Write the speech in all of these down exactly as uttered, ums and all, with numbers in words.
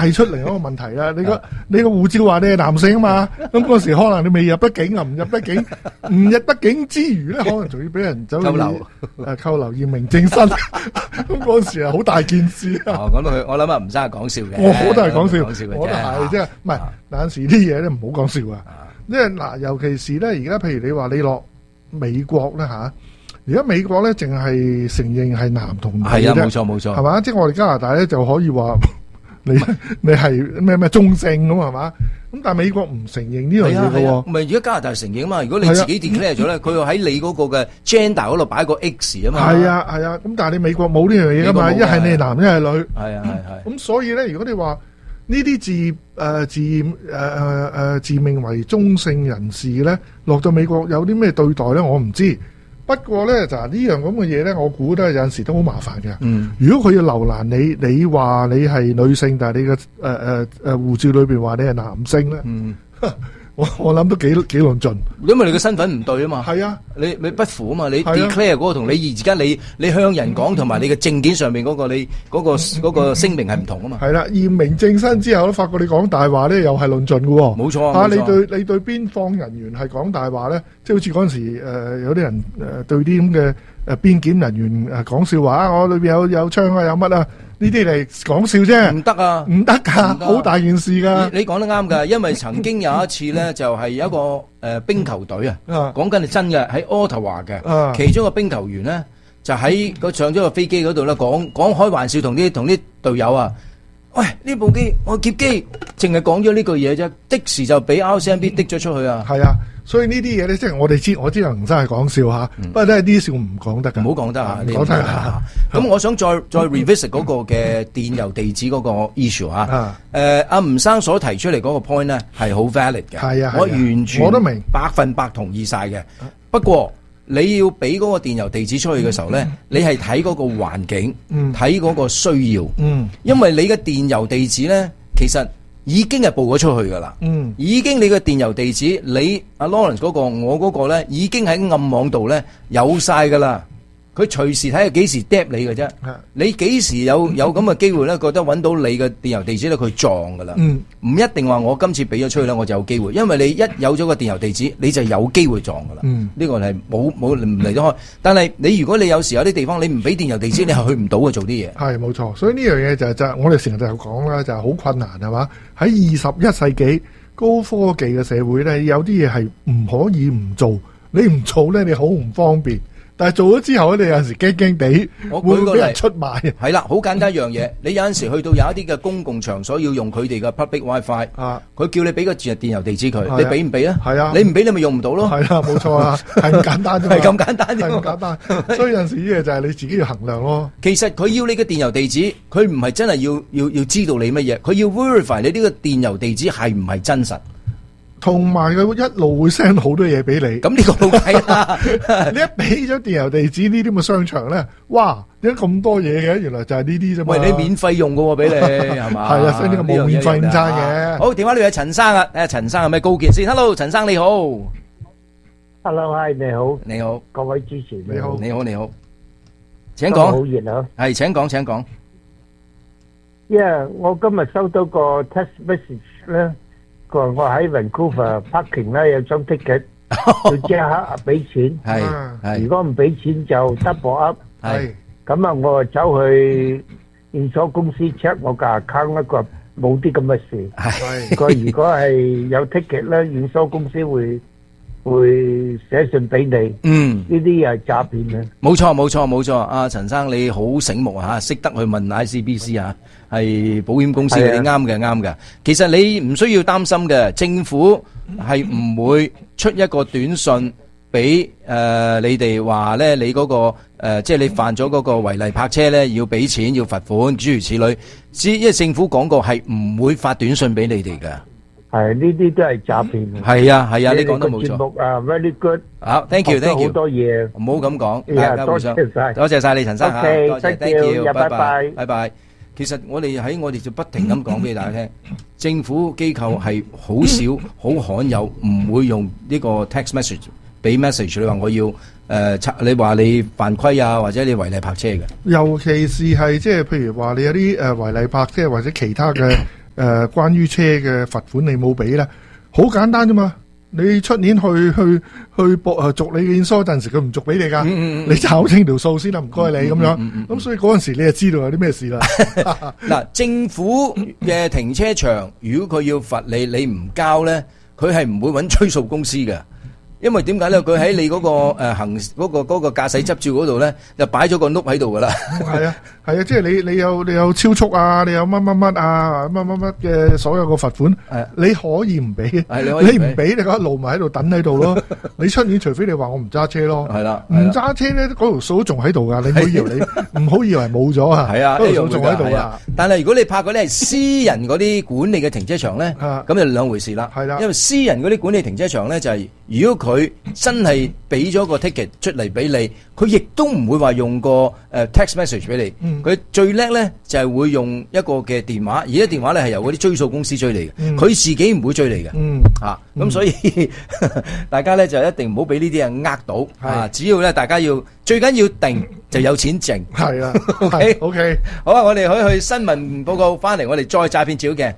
帶出嚟一個問題啦。你個你個護照話你係男性啊嘛，咁嗰時可能你未入得境啊，唔入得境，唔入得境之餘咧，可能仲要俾人走去扣留誒扣留驗明正身，咁嗰時係好大件事啊。 哦，講到佢，我諗啊，吳生係講笑嘅， 我我都係講笑， 講笑嘅啫我都係即係唔係啊有陣時啲嘢咧唔好講笑啊。因為嗱，尤其是咧而家譬如你話你落美國咧嚇。而家美國咧，淨係承認係男同女嘅啫， 係啊，冇錯冇錯， 係嘛？即係我哋加拿大咧就可以話你你係咩咩中性咁係嘛？咁但係美國唔承認呢樣嘢嘅喎。 唔係而家加拿大承認啊嘛？如果你自己 declare 咗咧，佢又喺你嗰個嘅 gender 嗰度擺個 X 啊嘛。 係啊係啊，咁但係你美國冇呢樣嘢噶嘛？一係你係男，一係女。 係啊係係。 咁所以咧，如果你話呢啲自誒、呃、自誒誒誒自命為中性人士咧，落到美國有啲咩對待咧？我唔知。不過咧就係呢樣咁嘅嘢咧，我估得有陣時都好麻煩嘅。 嗯， 如果佢要留難你，你話你係女性，但係你嘅誒誒誒護照裏邊話你係男性咧， 嗯， 我我諗都幾幾論盡。 因為你嘅身份唔對啊嘛。 係啊， 你你不符啊嘛，你係啊 declare 嗰個同你而家你你向人講同埋你嘅證件上面嗰個你嗰個嗰個聲明係唔同啊嘛。 係啦，驗明正身之後咧，發覺你講大話咧，又係論盡嘅喎。 冇錯啊， 冇錯你對你對邊方人員係講大話咧？即係好似嗰陣時誒有啲人誒對啲咁嘅誒邊檢人員誒講笑話啊，我裏邊有有槍啊，有乜啊？呢啲嚟講笑啫， 唔得啊， 唔得㗎，好大件事㗎。 你你講得啱㗎，因為曾經有一次咧，就係有一個誒冰球隊啊，講緊係真嘅，喺渥太華嘅，其中個冰球員咧就喺個上咗個飛機嗰度咧，講講開玩笑同啲同啲隊友啊，喂，呢部機我劫機，淨係講咗呢句嘢啫，的時就俾 R C M P 滴咗出去啊。 係啊，所以呢啲嘢咧，即係我哋知，我知道吳生係講笑嚇，不過咧啲笑唔講得㗎， 唔好講得嚇， 講得嚇。 咁我想再再 revisit 嗰個嘅電郵地址嗰個 issue 嚇，誒阿吳生所提出嚟嗰個 point 咧係好 valid 嘅， 係啊， 我完全我都明百分百同意晒嘅。不過你要俾嗰個電郵地址出去嘅時候咧，你係睇嗰個環境，睇嗰個需要，因為你嘅電郵地址咧，其實已經係報咗出去噶啦，已經你嘅電郵地址，你阿 Lawrence 嗰個，我嗰個咧，已經喺暗網度咧有晒噶啦。佢隨時睇下幾時 drop 你嘅啫，你幾時有有咁嘅機會咧？覺得揾到你嘅電郵地址咧，佢撞噶啦，唔一定話我今次俾咗出去咧，我就有機會，因為你一有咗個電郵地址，你就有機會撞噶啦。呢個係冇冇唔離得開。但係你如果你有時有啲地方你唔俾電郵地址，你係去唔到嘅做啲嘢。 係冇錯，所以呢樣嘢就就我哋成日就講啦，就係好困難係嘛？喺二十一世紀高科技嘅社會咧，有啲嘢係唔可以唔做，你唔做咧，你好唔方便。但係做咗之後咧，你有陣時驚驚地，會俾人出賣。 係啦，好簡單一樣嘢，你有陣時去到有一啲嘅公共場所要用佢哋嘅 public wifi，啊，佢叫你俾個電電郵地址佢，你俾唔俾啊？係啊，你唔俾你咪用唔到咯。 係啦，冇錯啊，係咁簡單啫嘛。 係咁簡單啫， 係咁簡單。所以有陣時啲嘢就係你自己要衡量咯。 其實佢要你嘅電郵地址，佢唔係真係要要要知道你乜嘢，佢要 verify 你呢個電郵地址係唔係真實。 同埋佢一路會 send 好多嘢俾你， 咁呢個冇計啦。 你一俾咗電郵地址呢啲咁嘅商場咧，哇！點解咁多嘢嘅？原來就係呢啲啫嘛。 喂，你免費用嘅喎，俾你係嘛？ 係啊，所以呢個冇免費午餐嘅。 好，電話呢位係陳生啊，誒，陳生有咩高見先 ？Hello，陳生你好。 Hello，係你好。 你好， 各位主持你好， 你好，你好。請講。 好熱啊！ 係，請講，請講。 Yeah，我今日收到個 text message 咧。佢話我喺 Vancouver parking 咧有張 ticket， 要即刻俾錢。 係係。 如果唔俾錢就 double up。 係。 咁啊，我就走去驗所公司 check 我個 account， 一個冇啲咁嘅事。係。佢如果係有 ticket 咧，驗所公司會會寫信俾你。嗯。呢啲又係詐騙啊！ 冇錯冇錯冇錯，阿陳生你好醒目啊，識得去問 I C B C 啊。係保險公司嘅，你啱嘅啱嘅。其實你唔需要擔心嘅，政府係唔會出一個短信俾誒你哋話咧，你嗰個誒即係你犯咗嗰個違例泊車咧，要俾錢要罰款，諸如此類。只因為政府講過係唔會發短信俾你哋嘅。 係呢啲都係詐騙。 係啊係啊，你講得冇錯。 節目啊 very good。 好 ，thank you thank you。 好多嘢。 唔好咁講，大家互相。多謝曬你陳生嚇，多謝 thank you，拜拜拜拜。其實我哋喺我哋就不停咁講俾大家聽，政府機構係好少、好罕有，唔會用呢個 text message 俾 message 你話我要誒，你話你犯規啊，或者你違例泊車嘅。 尤其是係即係譬如話你有啲誒違例泊車或者其他嘅誒關於車嘅罰款你冇俾咧，好簡單啫嘛。你出年去去去駁誒續你嘅驗收嗰陣時，佢唔續俾你㗎， 嗯嗯你找清條數先啦，唔該你咁樣。咁、 嗯嗯嗯、 所以嗰陣時你就知道有啲咩事啦。 嗱，政府嘅停車場，如果佢要罰你，你唔交咧，佢係唔會揾追訴公司嘅。因為點解咧？佢喺你嗰個誒行嗰個嗰個駕駛執照嗰度咧，就擺咗個 note 喺度噶啦。 係啊，係啊，即係你你有你有超速啊，你有乜乜乜啊，乜乜乜嘅所有個罰款，你可以唔俾，你唔俾你嗰一路咪喺度等喺度咯。你出年除非你話我唔揸車咯，係啦，唔揸車咧嗰條數仲喺度噶，你唔好以為你唔好以為冇咗啊。係啊，嗰條數仲喺度啊。 但係如果你拍嗰啲係私人嗰啲管理嘅停車場咧，咁就兩回事啦。係啦，因為私人嗰啲管理停車場咧就係如果佢佢真係俾咗個 ticket 出嚟俾你，佢亦都唔會話用個誒 text message 俾你。佢、嗯、最叻咧就係、是、會用一個嘅電話，而家電話咧係由嗰啲追數公司追你嘅，佢、嗯、自己唔會追你嘅。嗯，嚇、啊，咁、嗯、所以大家咧就一定唔好俾呢啲人呃到。啊，只要咧大家要最緊要定就有錢剩。係啦，OK OK，好啊，我哋可以去新聞報告翻嚟，我哋再詐騙照嘅。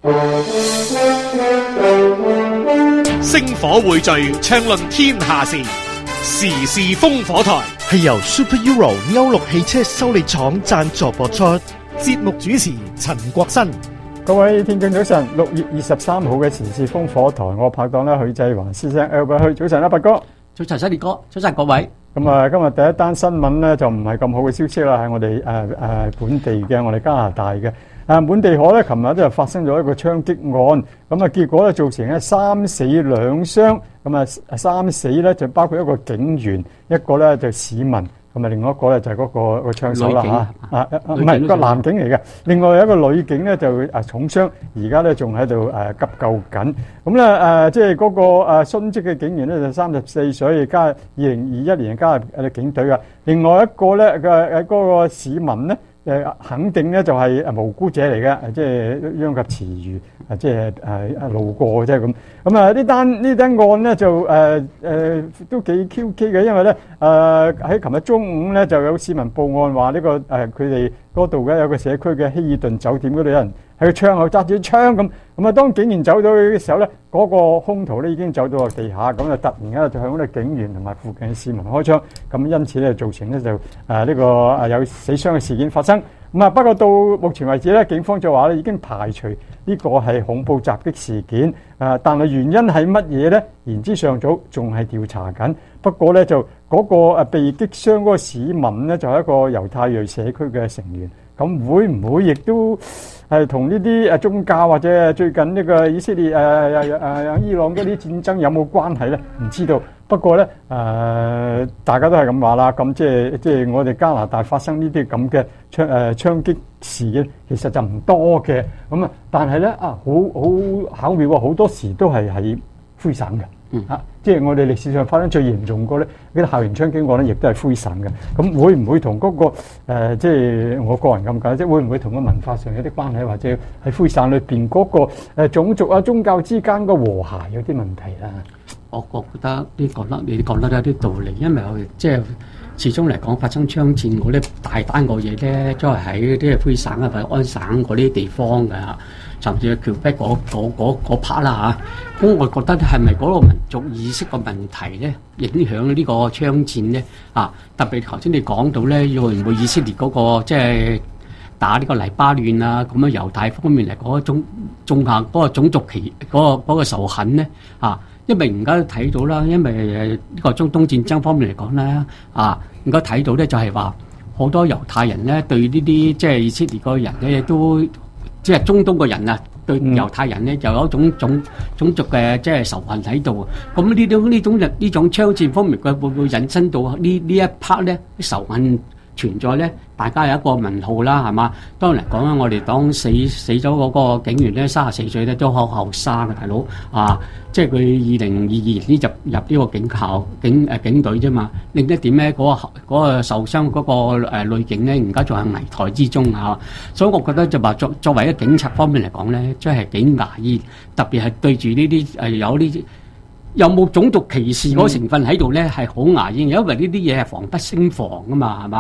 星火匯聚，暢論天下事，時事烽火台係由 Super Euro 歐陸汽車修理廠贊助播出。 節目主持陳國新。 各位聽眾早晨，六月二十三號嘅時事烽火台，我拍檔咧許繼華先生 Albert 去，早晨啦，伯哥， 早晨，犀利哥，早晨各位。 咁啊，今日第一單新聞咧就唔係咁好嘅消息啦，係我哋誒誒本地嘅，我哋加拿大嘅。啊！滿地可咧，琴日都發生咗一個槍擊案，咁啊結果咧造成咧三死兩傷，咁啊三死咧就包括一個警員，一個咧就市民，咁啊另外一個咧就係嗰個個槍手啦嚇，啊唔係個男警嚟嘅，另外有一個女警咧就啊重傷，而家咧仲喺度誒急救緊，咁咧誒即係嗰個誒殉職嘅警員咧就三十四歲，加二零二一年加入誒警隊嘅，另外一個咧嘅誒嗰個市民咧。誒肯定咧就係誒無辜者嚟嘅，即係殃及池魚，誒即係誒路過嘅啫咁。咁啊呢單呢單案咧就誒誒、呃呃、都幾 Q K 嘅，因為咧誒喺琴日中午咧就有市民報案話呢、這個誒佢哋嗰度嘅有個社區嘅希爾頓酒店嗰度有人喺個窗口揸住槍咁。咁啊當警員走到嘅時候咧，嗰、那個兇徒咧已經走到落地下，咁就突然間就向嗰啲警員同埋附近嘅市民開槍，咁因此咧造成咧就誒呢、呃這個誒有死傷嘅事件發生。咁啊不過到目前為止咧，警方就話咧已經排除呢個係恐怖襲擊事件，啊但係原因係乜嘢咧？言之尚早，仲係調查緊。不過咧就嗰個誒被擊傷嗰個市民咧就係一個猶太裔社區嘅成員，咁會唔會亦都係同呢啲誒宗教或者最近呢個以色列誒誒誒伊朗嗰啲戰爭有冇關係咧？唔知道。不過咧誒、呃、大家都係咁話啦，咁即係即係我哋加拿大發生呢啲咁嘅槍誒槍擊事嘅，其實就唔多嘅。咁啊，但係咧啊，好好巧妙喎，好多時都係喺灰省嘅。嗯啊，即係我哋歷史上發生最嚴重過咧，嗰啲校園槍擊案咧，亦都係灰省嘅。咁會唔會同嗰、那個、呃、即係我個人咁解，即係會唔會同個文化上有啲關係，或者喺灰省裏邊嗰個誒種族啊、宗教之間個和諧有啲問題啦？ 我覺得呢講得你講得有啲道理，因為我哋即係始終嚟講發生槍戰嗰啲大單個嘢咧，都係喺啲灰省啊或者安省嗰啲地方嘅，甚至係橋北嗰嗰嗰 part 啦嚇。咁我覺得係咪嗰個民族意識嘅問題咧，影響呢個槍戰咧？啊，特別頭先你講到咧，會唔會以色列嗰個即係打呢個黎巴嫩啊？咁樣猶太方面嚟講，種種下嗰個種族歧嗰個嗰個仇恨咧啊？因為而家都睇到啦，因為呢個中東戰爭方面嚟講咧，啊，而家睇到咧就係話好多猶太人咧對呢啲即係以色列個人咧都即係中東個人啊，對猶太人咧就有一種種種族嘅即係仇恨喺度。咁呢種呢種呢種槍戰方面，佢會唔會引申到呢呢一 part 咧仇恨存在咧？大家有一個問號啦，係嘛？當然嚟講啦，我哋當死死咗嗰個警員咧，三十四歲咧都好後生嘅大佬啊！即係佢二零二二年呢入入呢個警校警誒警隊啫嘛。另一點咧，嗰、嗰個嗰個受傷嗰個誒女警咧，而家仲係危殆之中啊！所以我覺得就話作作為一個警察方面嚟講咧，真係幾牙煙，特別係對住呢啲誒有呢啲。有冇種族歧視嗰個成分喺度咧？係好牙煙，因為呢啲嘢係防不勝防噶嘛，係嘛？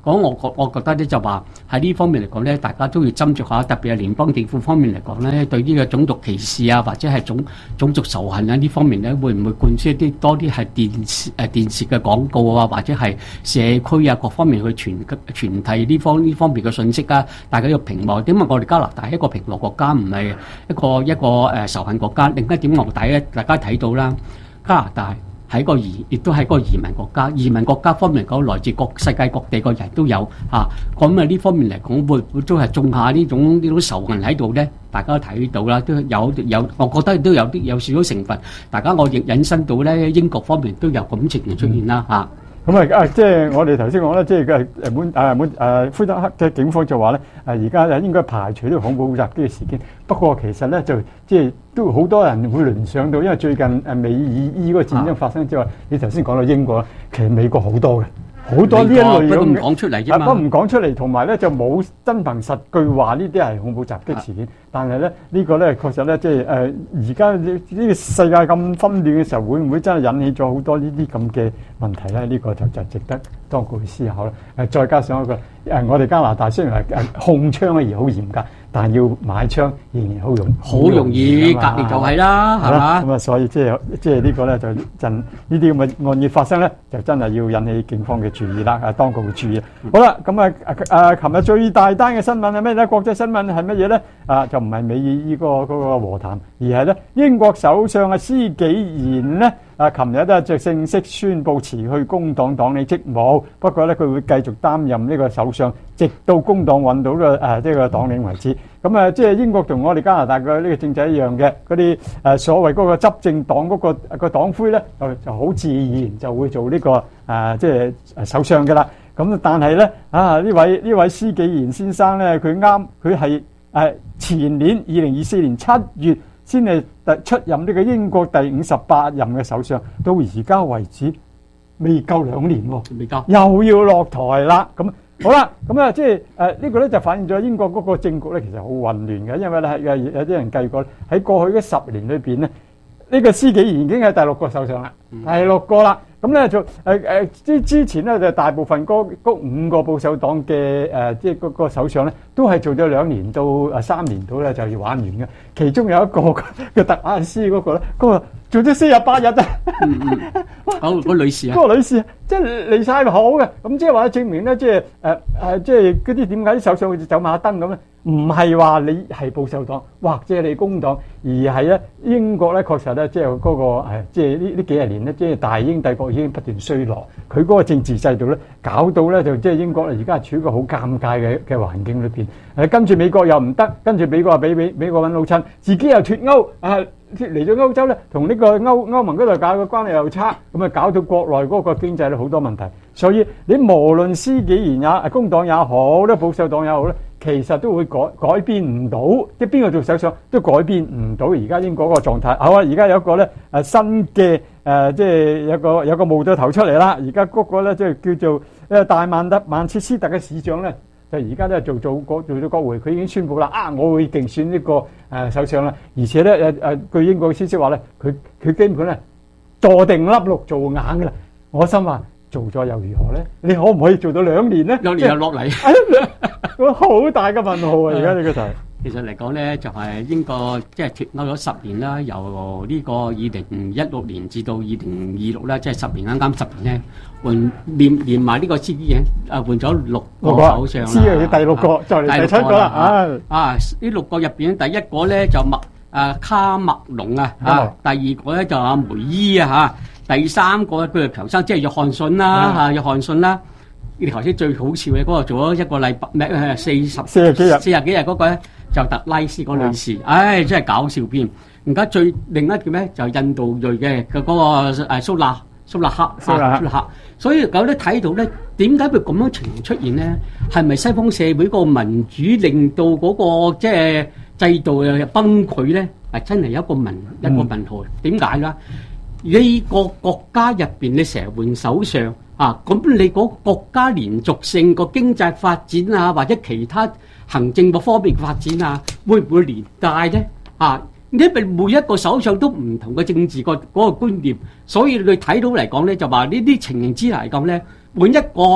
咁我覺我覺得咧就話喺呢方面嚟講咧，大家都要斟酌下，特別係聯邦政府方面嚟講咧，對呢個種族歧視啊，或者係種種族仇恨啊呢方面咧，會唔會灌輸一啲多啲係電視誒電視嘅廣告啊，或者係社區啊各方面去傳傳遞呢方呢方面嘅信息啊？大家要平和。點解我哋加拿大係一個平和國家，唔係一個一個誒仇恨國家？另一點我哋咧，大家睇到啦，加拿大係一個移，亦都係一個移民國家。移民國家方面嚟講，來自各世界各地嘅人都有嚇。咁啊呢方面嚟講，會會都係種下呢種呢種仇恨喺度咧。大家都睇到啦，都有有，我覺得都有啲有少少成分。大家我亦引申到咧，英國方面都有咁情形出現啦嚇。 咁啊啊，即係我哋頭先講咧，即係嘅誒滿誒滿誒魁北克嘅警方就話咧，誒而家應該排除呢個恐怖襲擊嘅事件。不過其實咧就即係都好多人會聯想到，因為最近誒美以伊嗰個戰爭發生之後，啊、你頭先講到英國，其實美國好多嘅。好多呢一類嘅， 不唔講出嚟啫嘛， 不唔講出嚟，同埋咧就冇真憑實據話呢啲係恐怖襲擊事件。但係咧呢個咧確實咧，即係誒而家呢個世界咁紛亂嘅時候，會唔會真係引起咗好多呢啲咁嘅問題咧？呢個就就值得當局去思考啦。誒，再加上一個誒，我哋加拿大雖然係誒控槍嘅而好嚴格，但係要買槍仍然好容好容易，隔離就係啦，係嘛？ 咁啊，所以即係即係呢個咧就真呢啲咁嘅案件發生咧，就真係要引起警方嘅注意啦，啊，當局嘅注意。好啦，咁啊啊，琴日最大單嘅新聞係咩咧？國際新聞係乜嘢咧？啊，就唔係美以呢個嗰個和談，而係咧英國首相嘅施紀賢咧。啊！琴日咧就正式宣布辭去工黨黨理職務，不過咧佢會繼續擔任呢個首相，直到工黨揾到個誒呢個黨領為止。咁啊，即係英國同我哋加拿大嘅呢個政制一樣嘅，嗰啲誒所謂嗰個執政黨嗰個個黨魁咧，就就好自然就會做呢個誒即係首相嘅啦。咁但係咧啊呢位呢位施紀賢先生咧，佢啱佢係誒前年二零二四年七月。先係出任呢個英國第五十八任嘅首相，到而家為止未夠兩年喎，未夠又要落台啦。咁好啦，咁啊即係誒呢個咧就反映咗英國嗰個政局咧其實好混亂嘅，因為咧係有啲人計過喺過去嗰十年裏邊咧，呢個施紀賢已經係第六個首相啦，第六個啦。咁咧就誒誒之之前咧就大部分嗰嗰五個保守黨嘅誒即係嗰個首相咧，都係做咗兩年到誒三年到咧就要玩完嘅。其中有一個嘅特拉斯嗰個咧，嗰個做咗四十八日啊！ 嗯嗯，嗰個女士啊， 嗰個女士即係離曬好嘅。咁即係話證明咧，即係誒誒，即係嗰啲點解啲首相好似走馬燈咁咧？唔係話你係保守黨或者你工黨，而係咧英國咧確實咧即係嗰個誒，即係呢呢幾十年咧，即係大英帝國已經不斷衰落，佢嗰個政治制度咧搞到咧就即係英國而家係處於一個好尷尬嘅嘅環境裏邊。誒跟住美國又唔得，跟住美國話俾美美國揾老襯，自己又脫歐啊！脫離咗歐洲咧，同呢個歐歐盟嗰度搞嘅關係又差，咁啊搞到國內嗰個經濟咧好多問題。所以你無論施紀賢也工黨也好咧，保守黨也好咧，其實都會改改變唔到，即係邊個做首相都改變唔到而家英國嗰個狀態。好啊，而家有一個咧誒新嘅誒，即係有個有個冒咗頭出嚟啦。而家嗰個咧即係叫做誒大曼特曼徹斯特嘅市長咧。就而家咧做做國做咗國會，佢已經宣布啦，啊，我會競選呢個誒首相啦，而且咧誒誒，據英國嘅消息話咧，佢佢基本咧坐定粒六做硬㗎啦。我心話做咗又如何咧？你可唔可以做到兩年咧？ 兩年又落嚟， 我好大嘅問號啊！而家呢個就係。 其實嚟講咧，就係英國即係脫歐咗十年啦，由呢個二零一六年至到二零二六啦，即係十年啱啱十年咧，換連連埋呢個施紀賢啊，換咗六個首相啦。 施紀賢第六個就嚟第七個啦啊！ 啊，呢六個入邊第一個咧就麥啊卡麥隆啊，啊第二個咧就阿梅伊啊嚇，第三個佢係強生，即係約翰遜啦嚇，約翰遜啦。你頭先最好笑嘅嗰個做咗一個禮拜咩？誒四十四十幾日， 四十幾日嗰個咧。就特拉斯嗰女士，唉，真係搞笑片。而家最另一個咧就印度裔嘅嘅嗰個誒蘇納蘇納克蘇納克，所以有啲睇到咧，點解會咁樣情形出現咧？係咪西方社會個民主令到嗰個即係制度又崩潰咧？係真係有一個問一個問號。點解咧？呢個國家入邊你成日換首相啊，咁你嗰國家連續性個經濟發展啊，或者其他行政個方面嘅發展啊，會唔會連帶咧？啊，因為每一個首相都唔同嘅政治個嗰個觀念，所以你睇到嚟講咧，就話呢啲情形之下嚟講咧，換一個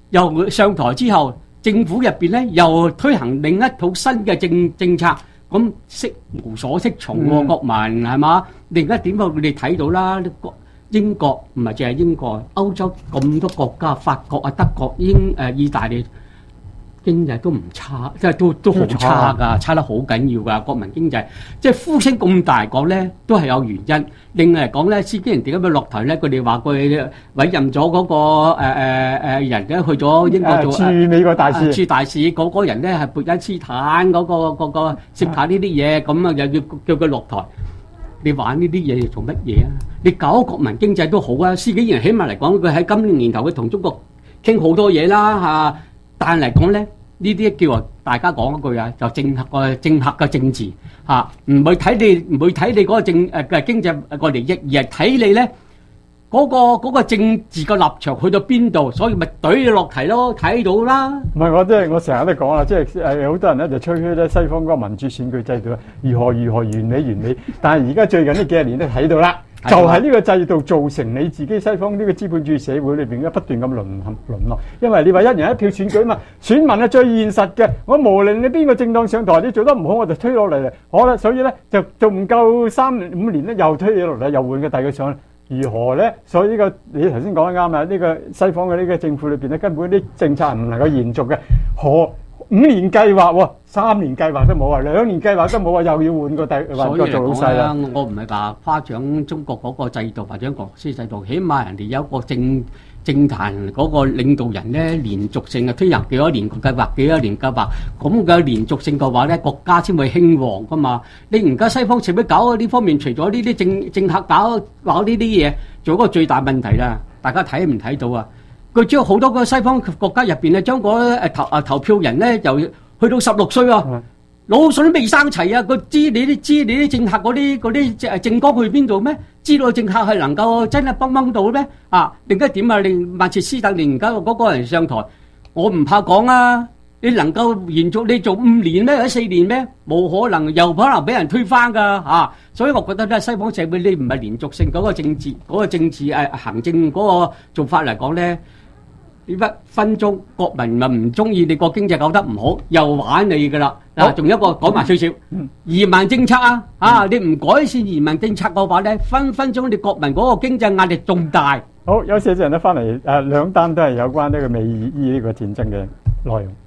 又上台之後，政府入邊咧又推行另一套新嘅政政策，咁適無所適從喎，國民係嘛？另一點我哋睇到啦，英國唔係淨係英國，歐洲咁多國家，法國啊、德國、英誒、意大利。經濟都唔差，即係都都好差㗎，差得好緊要㗎。國民經濟即係呼聲咁大講咧，都係有原因。另外嚟講咧，司機人點解會落台咧？佢哋話佢委任咗嗰個誒誒誒人咧去咗英國做駐美國大使， 駐大使嗰個人咧係貝恩斯坦嗰個嗰個涉下呢啲嘢，咁啊又要叫佢落台。你玩呢啲嘢嚟做乜嘢啊？你搞國民經濟都好啊。司機人起碼嚟講，佢喺今年年頭佢同中國傾好多嘢啦嚇。但嚟講咧，呢啲叫話大家講一句啊，就政客個政客嘅政治嚇，唔會睇你唔會睇你嗰個政誒嘅經濟個利益，而係睇你咧嗰個嗰個政治嘅立場去到邊度，所以咪懟你落題咯，睇到啦。 唔係我即係我成日都講啦，即係誒好多人咧就吹噓咧西方嗰個民主選舉制度如何如何完美完美，但係而家最近呢幾十年都睇到啦。就係呢個制度造成你自己西方呢個資本主義社會裏邊嘅不斷咁淪淪落，因為你話一人一票選舉嘛，選民係最現實嘅。我無論你邊個政黨上台，你做得唔好，我就推落嚟啦。好啦，所以咧就就唔夠三五年咧，又推起落嚟，又換個第二個上嚟。如何咧？所以呢個你頭先講得啱啦，呢個西方嘅呢個政府裏邊咧，根本啲政策係唔能夠延續嘅。何五年計劃喎，三年計劃都冇啊，兩年計劃都冇啊，又要換個第換個做老細啦。 我唔係話誇獎中國嗰個制度或者俄羅斯制度，起碼人哋有一個政政壇嗰個領導人咧，連續性嘅推行幾多年計劃，幾多年計劃，咁嘅連續性嘅話咧，國家先會興旺噶嘛。你而家西方社會搞呢方面，除咗呢啲政政客搞搞呢啲嘢，做一個最大問題啦，大家睇唔睇到啊？佢將好多個西方國家入邊咧，將嗰誒投誒投票人咧，由去到十六歲啊，腦囟都未生齊啊！佢知你啲知你啲政客嗰啲嗰啲誒政綱去邊度咩？知道政客係能夠真係幫幫到咩？啊，另一點啊，令曼徹斯特連而家嗰個人上台，我唔怕講啊！你能夠延續你做五年咩？或者四年咩？冇可能，又可能俾人推翻噶嚇！所以我覺得咧，西方社會你唔係連續性嗰個政治嗰個政治誒行政嗰個做法嚟講咧。一分鐘國民咪唔中意你個經濟搞得唔好，又玩你噶啦。嗱，仲有一個講埋少少移民政策啊！啊，你唔改善移民政策嘅話咧，分分鐘你國民嗰個經濟壓力仲大。 好，有少少人咧翻嚟誒，兩單都係有關呢個美伊呢個戰爭嘅內容。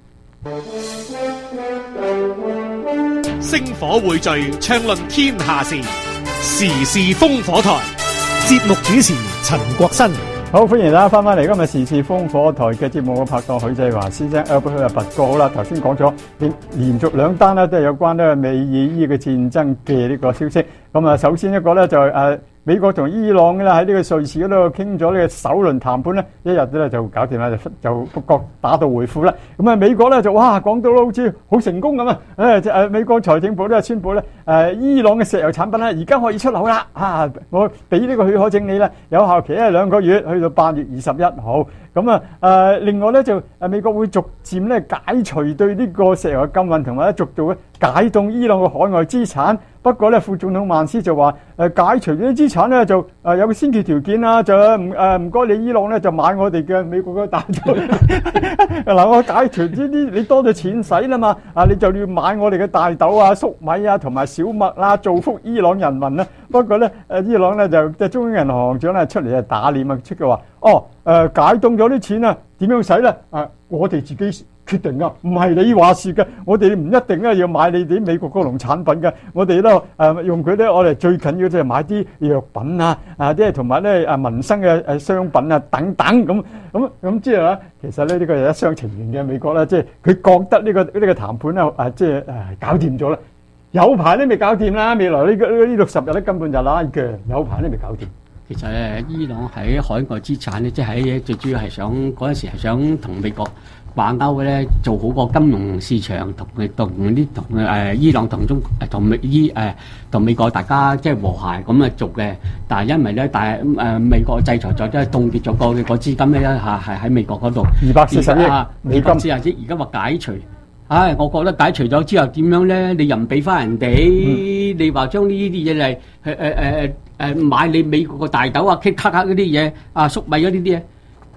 星火匯聚，暢論天下事，時事烽火台。 節目主持陳國新。 好，歡迎大家翻返嚟今日時事烽火台嘅節目，我拍檔許志華先生 Albert 佛哥。好啦，頭先講咗連連續兩單咧，都係有關呢個美伊伊嘅戰爭嘅呢個消息。咁啊，首先一個咧就係誒美國同伊朗咧喺呢個瑞士嗰度傾咗呢個首輪談判咧，一日咧就搞掂啦，就就各國打道回府啦。咁啊，美國咧就哇講到好似好成功咁啊！誒誒，美國財政部都係宣布咧，誒伊朗嘅石油產品咧而家可以出口啦！啊，我俾呢個許可證你啦，有效期係兩個月，去到八月二十一號。咁啊誒，另外咧就誒美國會逐漸咧解除對呢個石油嘅禁運，同埋咧逐步咧解凍伊朗嘅海外資產。不過咧，副總統曼斯就話誒解除呢啲資產咧就誒有個先決條件啦，就唔誒唔該你伊朗咧就買我哋嘅美國嘅大豆。嗱，我解除呢啲你多咗錢使啦嘛，啊你就要買我哋嘅大豆啊、粟米啊同埋小麥啦，造福伊朗人民啦。不過咧誒伊朗咧就即係中央銀行行長咧出嚟啊打臉啊，出嘅話哦誒解凍咗啲錢啊點樣使咧？啊我哋自己決定啊，唔係你話事嘅，我哋唔一定咧要買你哋美國嗰農產品嘅，我哋咧誒用佢咧，我哋最緊要就係買啲藥品啊，啊即係同埋咧誒民生嘅誒商品啊等等咁咁咁之後咧，其實咧呢個係一廂情願嘅美國咧，即係佢覺得呢個呢個談判咧誒即係誒搞掂咗啦，有排都未搞掂啦，未來呢個呢六十日咧根本就拉鋸，有排都未搞掂。 其實誒，伊朗喺海外資產咧，即係喺最主要係想嗰陣時係想同美國掛鈎嘅咧，做好個金融市場，同同啲同誒伊朗同中同美伊誒同美國大家即係和諧咁啊做嘅。但係因為咧，但係誒美國制裁咗，即係凍結咗個個資金咧嚇，係喺美國嗰度二百四十億美金。 四十億而家話解除，唉，我覺得解除咗之後點樣咧？你又唔俾翻人哋，你話將呢啲嘢嚟誒誒誒誒買你美國個大豆啊、K 卡卡嗰啲嘢啊、粟米嗰啲啲嘢。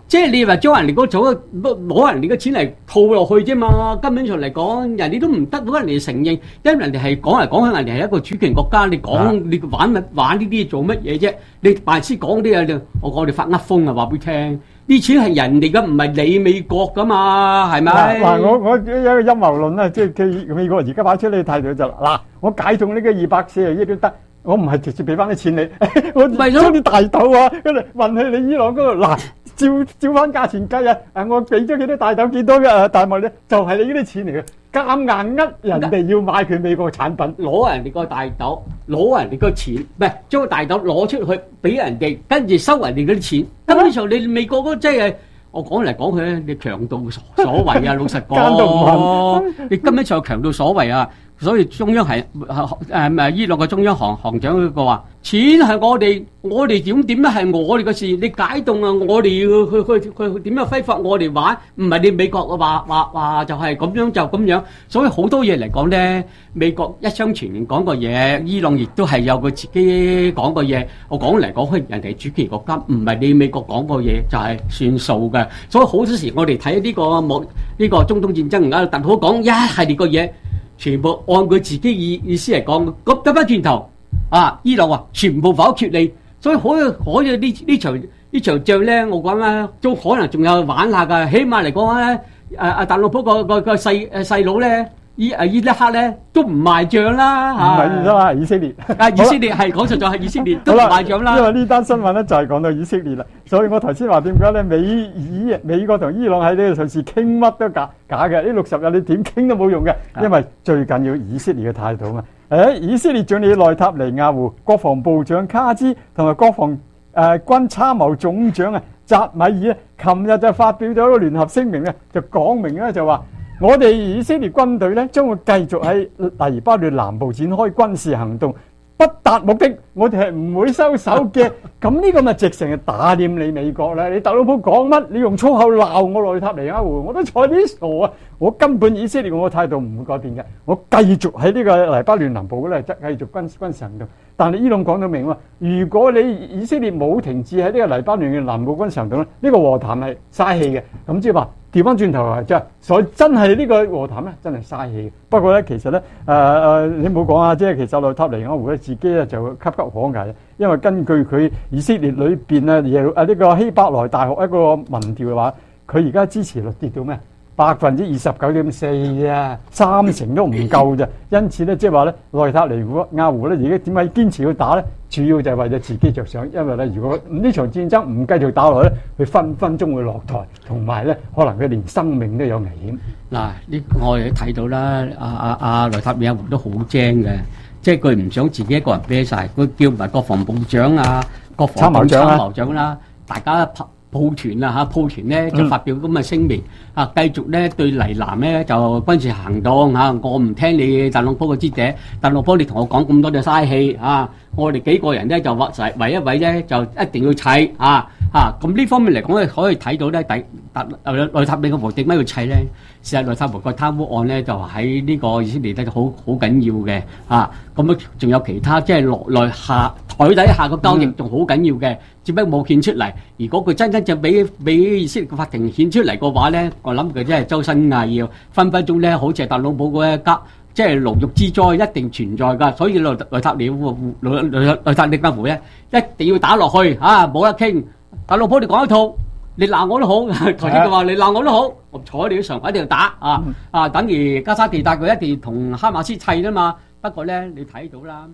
即係你話將人哋嗰組攞人哋嘅錢嚟套落去啫嘛，根本上嚟講，人哋都唔得到人哋承認，因為人哋係講嚟講去，人哋係一個主權國家，你講你玩乜玩呢啲嘢做乜嘢啫？你白痴講啲嘢，我我哋發噏風啊，話俾你聽，啲錢係人哋嘅，唔係你美國噶嘛，係咪？ 嗱，我我有一個陰謀論咧，即係佢美國而家擺出呢個態度就嗱，我解中呢個二百四十億都得。我唔係直接俾翻啲錢你，我將啲大豆啊，跟住運去你伊朗嗰度，嗱，照照翻價錢計啊！誒，我俾咗幾多大豆，幾多嘅誒大麥咧，就係、是、你呢啲錢嚟嘅，夾硬呃人哋要買佢美國產品， 攞人哋個大豆，攞人哋個錢，唔係將個大豆攞出去俾人哋，跟住收人哋嗰啲錢。根本上你美國嗰即係我講嚟講去咧，你強盜所謂啊，老實講，你根本上強盜所謂啊！所以中央係誒誒伊朗嘅中央行行長嗰個話，錢係我哋，我哋點點咧係我哋嘅事，你解凍啊，我哋要去去去點樣揮霍我哋玩，唔係你美國嘅話話話就係咁樣就咁樣。所以好多嘢嚟講咧，美國一廂情願講個嘢，伊朗亦都係有佢自己講個嘢。我講嚟講去，人哋主權國家唔係你美國講個嘢就係算數嘅。所以好多時我哋睇呢個冇呢個中東戰爭而家特朗普講一系列個嘢。全部按佢自己意意思嚟講，咁得翻轉頭，啊！伊朗話全部否決你，所以可以可以呢呢場呢場仗咧，我講咧都可能仲有玩下㗎。起碼嚟講咧，誒誒特朗普個個個細誒細佬咧，伊誒伊拉克咧都唔賣帳啦嚇。 唔係啦，以色列。 啊，以色列係講實在係以色列都唔賣帳啦。 因為呢單新聞咧就係講到以色列啦，所以我頭先話點解咧美以美國同伊朗喺呢個隨時傾乜都假假嘅，呢六十日你點傾都冇用嘅，因為最緊要以色列嘅態度啊嘛。誒，以色列總理內塔尼亞胡、國防部長卡茲同埋國防誒、呃、軍參謀總長啊扎米爾咧，琴日就發表咗一個聯合聲明咧，就講明咧就話。我哋以色列軍隊咧，將會繼續喺黎巴嫩南部展開軍事行動，不達目的，我哋係唔會收手嘅。咁呢個咪直情係打臉你美國啦！你特朗普講乜，你用粗口鬧我內塔尼亞胡，我都睬啲傻啊！我根本以色列我嘅態度唔會改變嘅，我繼續喺呢個黎巴嫩南部咧，繼續軍軍事行動。但係伊朗講到明喎，如果你以色列冇停止喺呢個黎巴嫩嘅南部軍事行動咧，呢個和談係嘥氣嘅。咁即係話。調翻轉頭啊，即係所以真係呢個和談咧，真係嘥氣。不過咧，其實咧，誒、呃、誒，你唔好講啊，即係其實內塔尼亞胡咧自己咧就岌岌可危，因為根據佢以色列裏邊咧耶誒呢個希伯來大學一個民調嘅話，佢而家支持率跌到咩？百分之二十九點四啊，三成都唔夠啫。因此咧，即係話咧，內塔尼亞胡咧而家點解堅持要打咧？主要就係為咗自己着想，因為咧，如果呢場戰爭唔繼續打落去咧，佢分分鐘會落台，同埋咧，可能佢連生命都有危險。 嗱，呢我哋睇到啦，阿阿阿內塔尼亞胡都好精嘅，即係佢唔想自己一個人孭曬，佢叫埋國防部長啊、國防參謀長啦，大家拍。抱團啊嚇，抱團咧就發表咁嘅聲明啊，繼續咧對黎南咧就軍事行動嚇，我唔聽你特朗普嘅支笛，特朗普你同我講咁多就嘥氣啊！我哋幾個人咧就劃實為一位咧就一定要砌啊啊！咁呢方面嚟講咧可以睇到咧，第特內塔尼亞胡點解要砌咧？事實內塔尼亞胡個貪污案咧就喺呢個以色列咧就好好緊要嘅啊！咁啊仲有其他即係落內下台底下個交易仲好緊要嘅，只不過冇顯出嚟。如果佢真真正俾俾以色列個法庭顯出嚟嘅話咧，我諗佢真係周身嗌要分分鐘咧，好似係特朗普嗰一家。即係牢獄之災一定存在㗎，所以內內塔尼亞內內內塔尼亞胡咧一定要打落去啊！冇得傾，特朗普你講一套，你鬧我都好，頭先佢話你鬧我都好，我坐喺你啲上一定要打啊啊！等於加沙地帶佢一定要同哈馬斯砌啦嘛。不過咧，你睇到啦。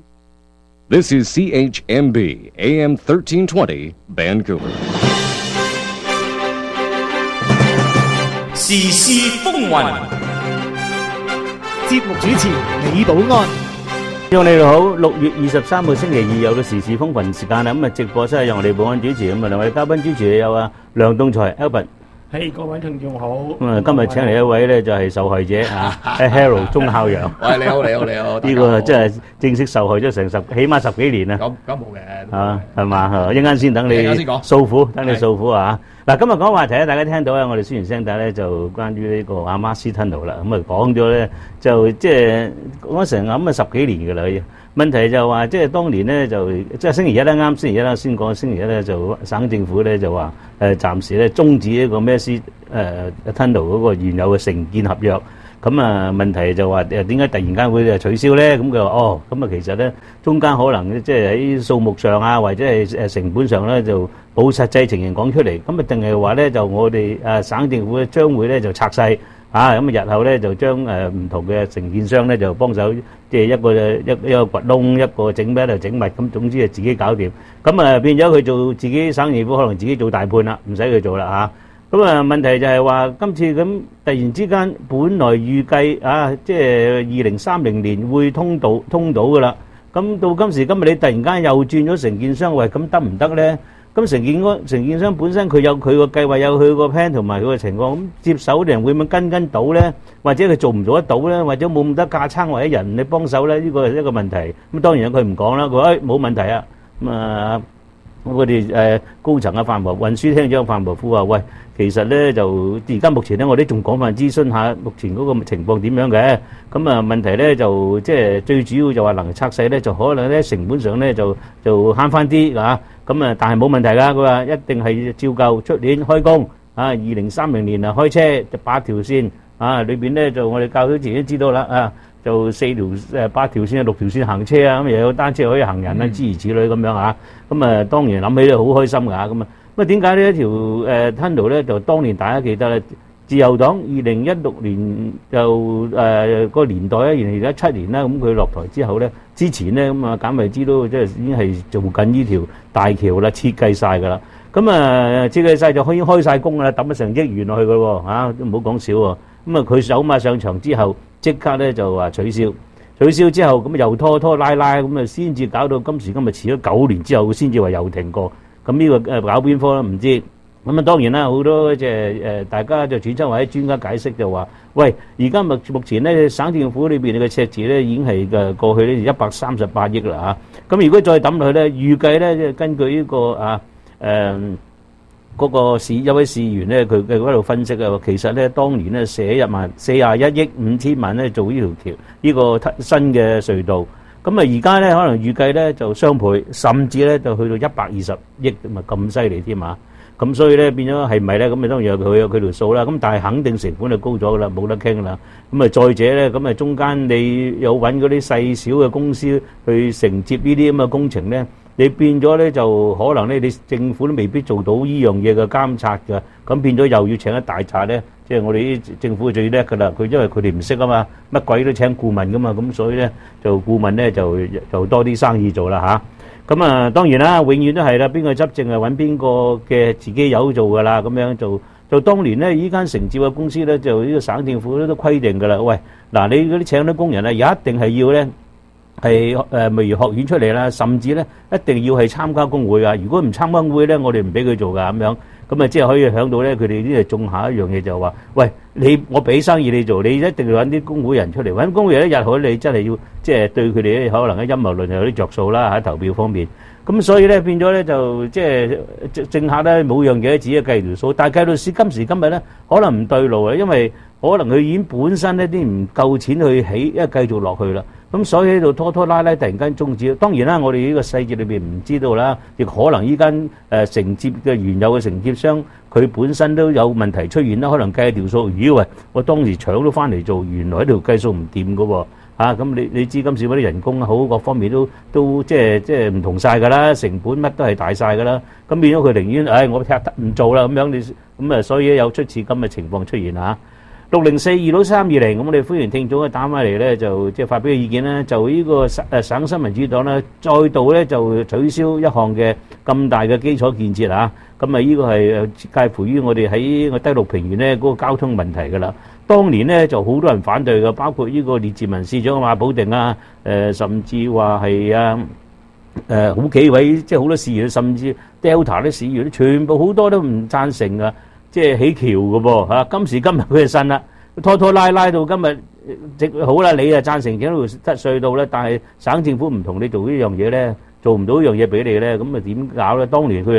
This is C H M B A M thirteen twenty Vancouver。 時事風雲。 節目主持李寶安， 聽眾你哋好，六月二十三號星期二有個時事風雲時間啦，咁啊直播室係由我哋寶安主持，咁啊兩位嘉賓主持有啊梁棟才 Albert， 係各位聽眾好， 咁啊今日請嚟一位咧就係受害者啊 Harold 鐘孝陽， 喂你好你好你好， 呢個真係正式受害咗成十起碼十幾年啦， 咁咁冇嘅， 啊係嘛，一陣間先等你訴苦，等你訴苦啊！嗱，今日講話題咧，大家聽到咧，我哋宣傳聲帶咧就關於呢個阿馬斯吞奴啦，咁啊講咗咧就即係講成咁啊十幾年㗎啦， 問題就話即係當年咧就即係星期一咧啱星期一啦，先講星期一咧就省政府咧就話誒暫時咧終止一個咩斯誒 Tunnel 嗰個原有嘅承建合約。咁啊問題就話誒點解突然間會取消咧？咁佢話哦，咁啊其實咧中間可能即係喺數目上啊，或者係誒成本上咧就冇實際情形講出嚟。咁啊定係話咧就我哋誒省政府咧將會咧就拆細啊，咁啊日後咧就將誒唔同嘅承建商咧就幫手，即係一個一一個掘窿，一個整咩就整密，咁總之係自己搞掂。咁啊變咗佢做自己省政府，可能自己做大判啦，唔使佢做啦嚇。咁啊問題就係話今次咁突然之間，本來預計啊，即係二零三零年會通到通到噶啦。咁到今時今日，你突然間又轉咗承建商，喂，咁得唔得咧？咁承建嗰承建商本身佢有佢個計劃，有佢個 plan 同埋佢個情況，咁接手啲人會唔會跟跟到咧？或者佢做唔做得到咧？或者冇咁多架撐或者人你幫手咧？呢個係一個問題。咁當然佢唔講啦，佢話誒冇問題啊。咁啊，我哋誒高層嘅範疇運輸廳長範疇夫話：喂，其實咧就而家目前咧，我哋仲廣泛諮詢下目前嗰個情況點樣嘅。咁啊問題咧就即係最主要就話能拆細咧，就可能咧成本上咧就就慳翻啲啊。咁啊，但係冇問題㗎。佢話一定係照舊出年開工啊，二零三零年啊開車就八條線啊，裏邊咧就我哋教咗自己知道啦啊，就四條誒八條線啊六條線行車啊，咁又有單車可以行人啊，諸如此類咁樣啊。咁啊當然諗起咧好開心㗎咁啊。咁啊點解呢一條誒 tunnel 咧就當年大家記得咧，自由黨二零一六年就誒個年代咧，二零一七年啦，咁佢落台之後咧，之前咧咁啊簡慧芝都即係已經係做緊呢條大橋啦，設計曬㗎啦。咁啊設計曬就可以開曬工㗎啦，揼咗成億元落去㗎喎嚇，都唔好講少喎。咁啊佢走馬上場之後，即刻咧就話取消，取消之後咁又拖拖拉拉，咁啊先至搞到今時今日遲咗九年之後，先至話又停過。咁呢個誒搞邊科咧唔知。咁啊當然啦，好多即係誒大家就轉親或者專家解釋就話，喂，而家目目前咧省政府裏邊嘅赤字咧已經係誒過去咧一百三十八億啦嚇。咁如果再抌落去咧，預計咧即係根據呢個啊誒嗰個市有位市員咧，佢佢喺度分析啊，其實咧當年咧寫一萬四廿一億五千萬咧做呢條橋呢個新嘅隧道。咁啊而家咧可能預計咧就雙倍，甚至咧就去到一百二十億，咪咁犀利添啊！咁所以咧變咗係咪咧？咁咪當然有佢有佢條數啦。咁但係肯定成本就高咗噶啦，冇得傾啦。咁啊再者咧，咁啊中間你有揾嗰啲細小嘅公司去承接呢啲咁嘅工程咧，你變咗咧就可能咧你政府都未必做到呢樣嘢嘅監察㗎。咁變咗又要請一大扎咧，即係我哋啲政府最叻㗎啦。佢因為佢哋唔識啊嘛，乜鬼都請顧問㗎嘛。咁所以咧就顧問咧就就多啲生意做啦嚇。咁啊，當然啦，永遠都係啦，邊個執政係揾邊個嘅自己有做噶啦，咁樣做。就當年咧，依間承接嘅公司咧，就呢個省政府咧都規定噶啦。喂，嗱，你嗰啲請啲工人啊，一定係要咧係誒，例如學院出嚟啦，甚至咧一定要係參加工會啊。如果唔參加工會咧，我哋唔俾佢做噶咁樣。咁啊，即係可以響到咧，佢哋呢係種下一樣嘢，就話：喂，你我俾生意你做，你一定要揾啲工會人出嚟。揾工會人一日好，你真係要即係對佢哋咧，可能喺陰謀論有啲着數啦喺投票方面。咁所以咧變咗咧就即係政客咧冇樣嘢自己計條數，但係計到時今時今日咧可能唔對路啊，因為可能佢已經本身呢啲唔夠錢去起，因為繼續落去啦。咁所以喺度拖拖拉拉，突然間終止。當然啦，我哋呢個細節裏邊唔知道啦，亦可能依間誒承接嘅原有嘅承接商，佢本身都有問題出現啦。可能計條數，咦喂，我當時搶咗翻嚟做，原來喺度計數唔掂噶喎。嚇咁你你知今時嗰啲人工好各方面都都即係即係唔同曬㗎啦，成本乜都係大曬㗎啦。咁變咗佢寧願誒我踢得唔做啦咁樣，你咁啊，所以有出次咁嘅情況出現嚇。六零四二六三二零，咁我哋歡迎聽眾嘅打返嚟咧，就即係發表意見啦。就呢個誒省新民主黨咧，再度咧就取消一項嘅咁大嘅基礎建設嚇。咁啊，呢個係介乎於我哋喺個低陸平原咧嗰個交通問題㗎啦。當年咧就好多人反對嘅，包括呢個列治文市長馬保定啊，誒甚至話係啊誒好幾位即係好多市員，甚至 Delta 啲市員，全部好多都唔贊成啊！即係起橋嘅噃嚇，今時今日佢就信啦，拖拖拉拉到今日，直好啦，你啊贊成整條隧道咧，但係省政府唔同你做呢樣嘢咧，做唔到呢樣嘢俾你咧，咁啊點搞咧？當年佢啊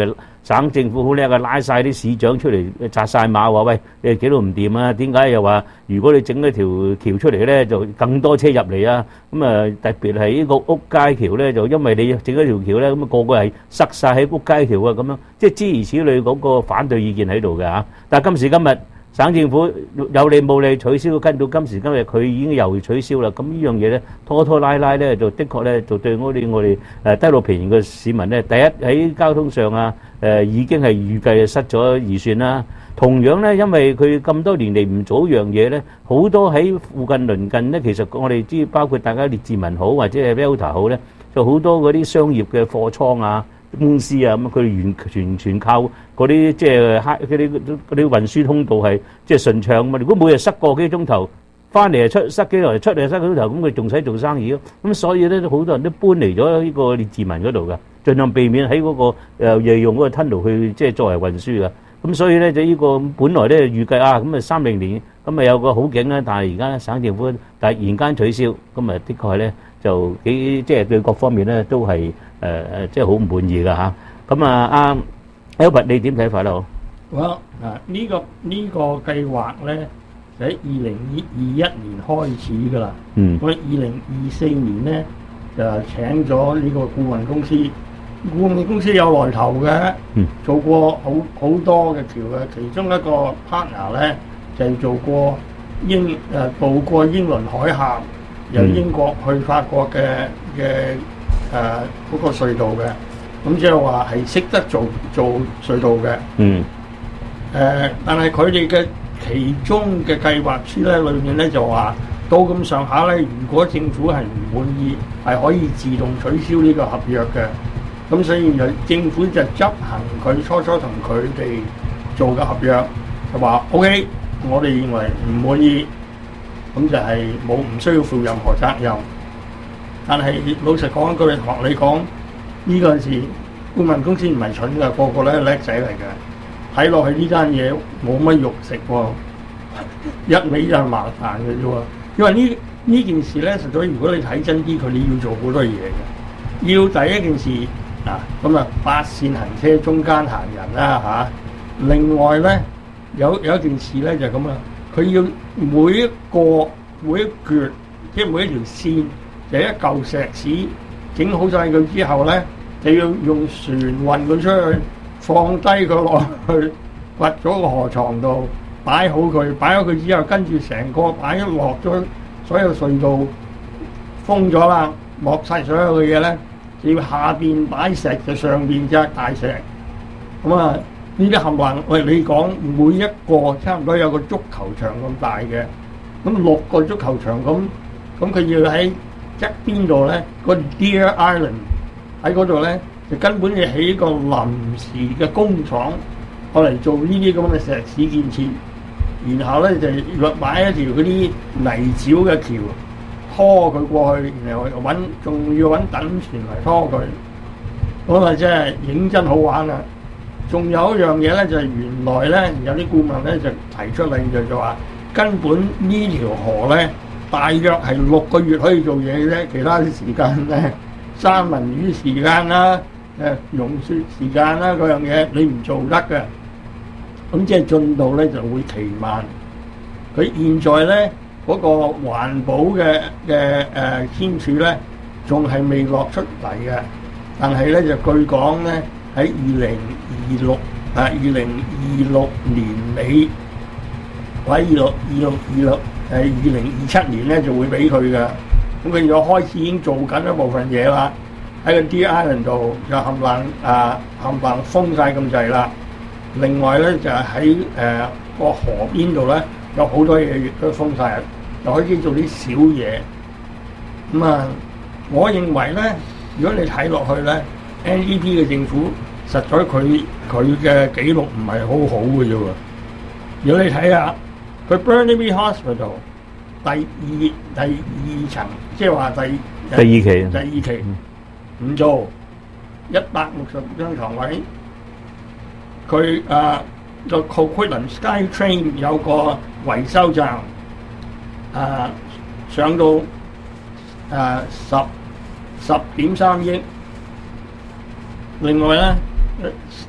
省政府好叻啊，拉晒啲市長出嚟紮晒馬話喂，你哋幾度唔掂啊？點解又話如果你整一條橋出嚟咧，就更多車入嚟啊？咁啊特別係呢個屋街橋咧，就因為你整一條橋咧，咁啊個個係塞晒喺屋街橋啊，咁樣即係諸如此類嗰個反對意見喺度嘅嚇。但係今時今日省政府有理冇理取消，跟到今時今日佢已經又取消啦。咁呢樣嘢咧拖拖拉拉咧，就的確咧就對我哋我哋誒低路平原嘅市民咧，第一喺交通上啊誒、呃、已經係預計失咗預算啦。同樣咧，因為佢咁多年嚟唔做一樣嘢咧，好多喺附近鄰近咧，其實我哋知包括大家列治文好或者係 Delta 好咧，就好多嗰啲商業嘅貨倉啊。公司啊，咁佢哋完全全靠嗰啲即係嗰啲嗰啲運輸通道係即係順暢嘛。如果每日塞個幾鐘頭，翻嚟又出塞幾個，出嚟塞幾鐘頭，咁佢仲使做生意咯。咁所以咧，好多人都搬嚟咗呢個列治文嗰度㗎，盡量避免喺嗰、嗰個誒利用嗰個 tunnel 去即係作為運輸㗎。咁所以咧就呢個本來咧預計啊，咁啊三零年咁啊有個好景啦，但係而家省政府突然間取消，咁啊的確係咧就幾即係對各方面咧都係。誒誒，即係好唔滿意㗎嚇。咁啊，阿 Albert 你點睇法咧？好， 好嗱，呢個呢個計劃咧，喺二零二一年開始㗎啦。嗯。咁二零二四年咧就請咗呢個顧問公司，顧問公司有來頭嘅，嗯，做過好好多嘅橋嘅，其中一個 partner 咧就係做過英誒渡過英倫海峽，由英國去法國嘅嘅。誒嗰、呃那個隧道嘅，咁即係話係識得做做隧道嘅。嗯。誒、呃，但係佢哋嘅其中嘅計劃書咧，裏面咧就話到咁上下咧，如果政府係唔滿意，係可以自動取消呢個合約嘅。咁所以就政府就執行佢初初同佢哋做嘅合約，就話 OK，我哋認為唔滿意，咁就係冇唔需要負任何責任。但係老實講一句，學你講呢個陣時，顧問公司唔係蠢㗎，個個咧叻仔嚟嘅。睇落去呢單嘢冇乜肉食喎，一味就係麻煩嘅啫喎。因為呢呢件事咧，實在如果你睇真啲，佢哋要做好多嘢嘅。要第一件事嗱，咁啊八線行車中間行人啦嚇、啊。另外咧有有一件事咧就係咁啊，佢要每一個每一橛，即係每一條線。就一嚿石屎整好晒佢之後咧，就要用船運佢出去，放低佢落去，掘咗個河床度，擺好佢，擺好佢之後，跟住成個擺落咗所有隧道封咗啦，落晒所有嘅嘢咧，就要下邊擺石，就上邊隻大石。咁啊，呢啲冚唪唥，喂，你講每一個差唔多有個足球場咁大嘅，咁六個足球場咁，咁佢要喺一邊度咧，個 Deer Island 喺嗰度咧，就根本要起個臨時嘅工廠，攞嚟做呢啲咁嘅石屎建設。然後咧就落買一條嗰啲泥沼嘅橋，拖佢過去，然後揾仲要揾等船嚟拖佢。咁啊，真係認真好玩啊！仲有一樣嘢咧，就係、是、原來咧有啲顧問咧就提出嚟就就話，根本呢條河咧。大約係六個月可以做嘢嘅啫，其他啲時間咧，三文魚時間啦、誒融雪時間啦，嗰樣嘢你唔做得嘅。咁即係進度咧就會奇慢。佢現在咧嗰、那個環保嘅嘅誒簽署咧，仲係未落出嚟嘅。但係咧就據講咧喺二零二六啊，二零二六年尾或者二六二六二六。誒二零二七年咧就會俾佢嘅，咁佢就開始已經做緊一部分嘢啦，喺個 Deer Island 度就冚唪唥啊冚唪唥封晒咁滯啦。另外咧就係喺誒個河邊度咧有好多嘢亦都封晒，就可以做啲小嘢。咁啊，我認為咧，如果你睇落去咧 ，N D P 嘅政府實在佢佢嘅記錄唔係好好嘅啫喎。如果你睇下。佢 Burnaby Hospital 第二第二層，即係話第第二期， 第二期唔做一百六十張床位。佢啊個 Coquitlam SkyTrain 有個維修站，啊上到啊十十點三億。另外咧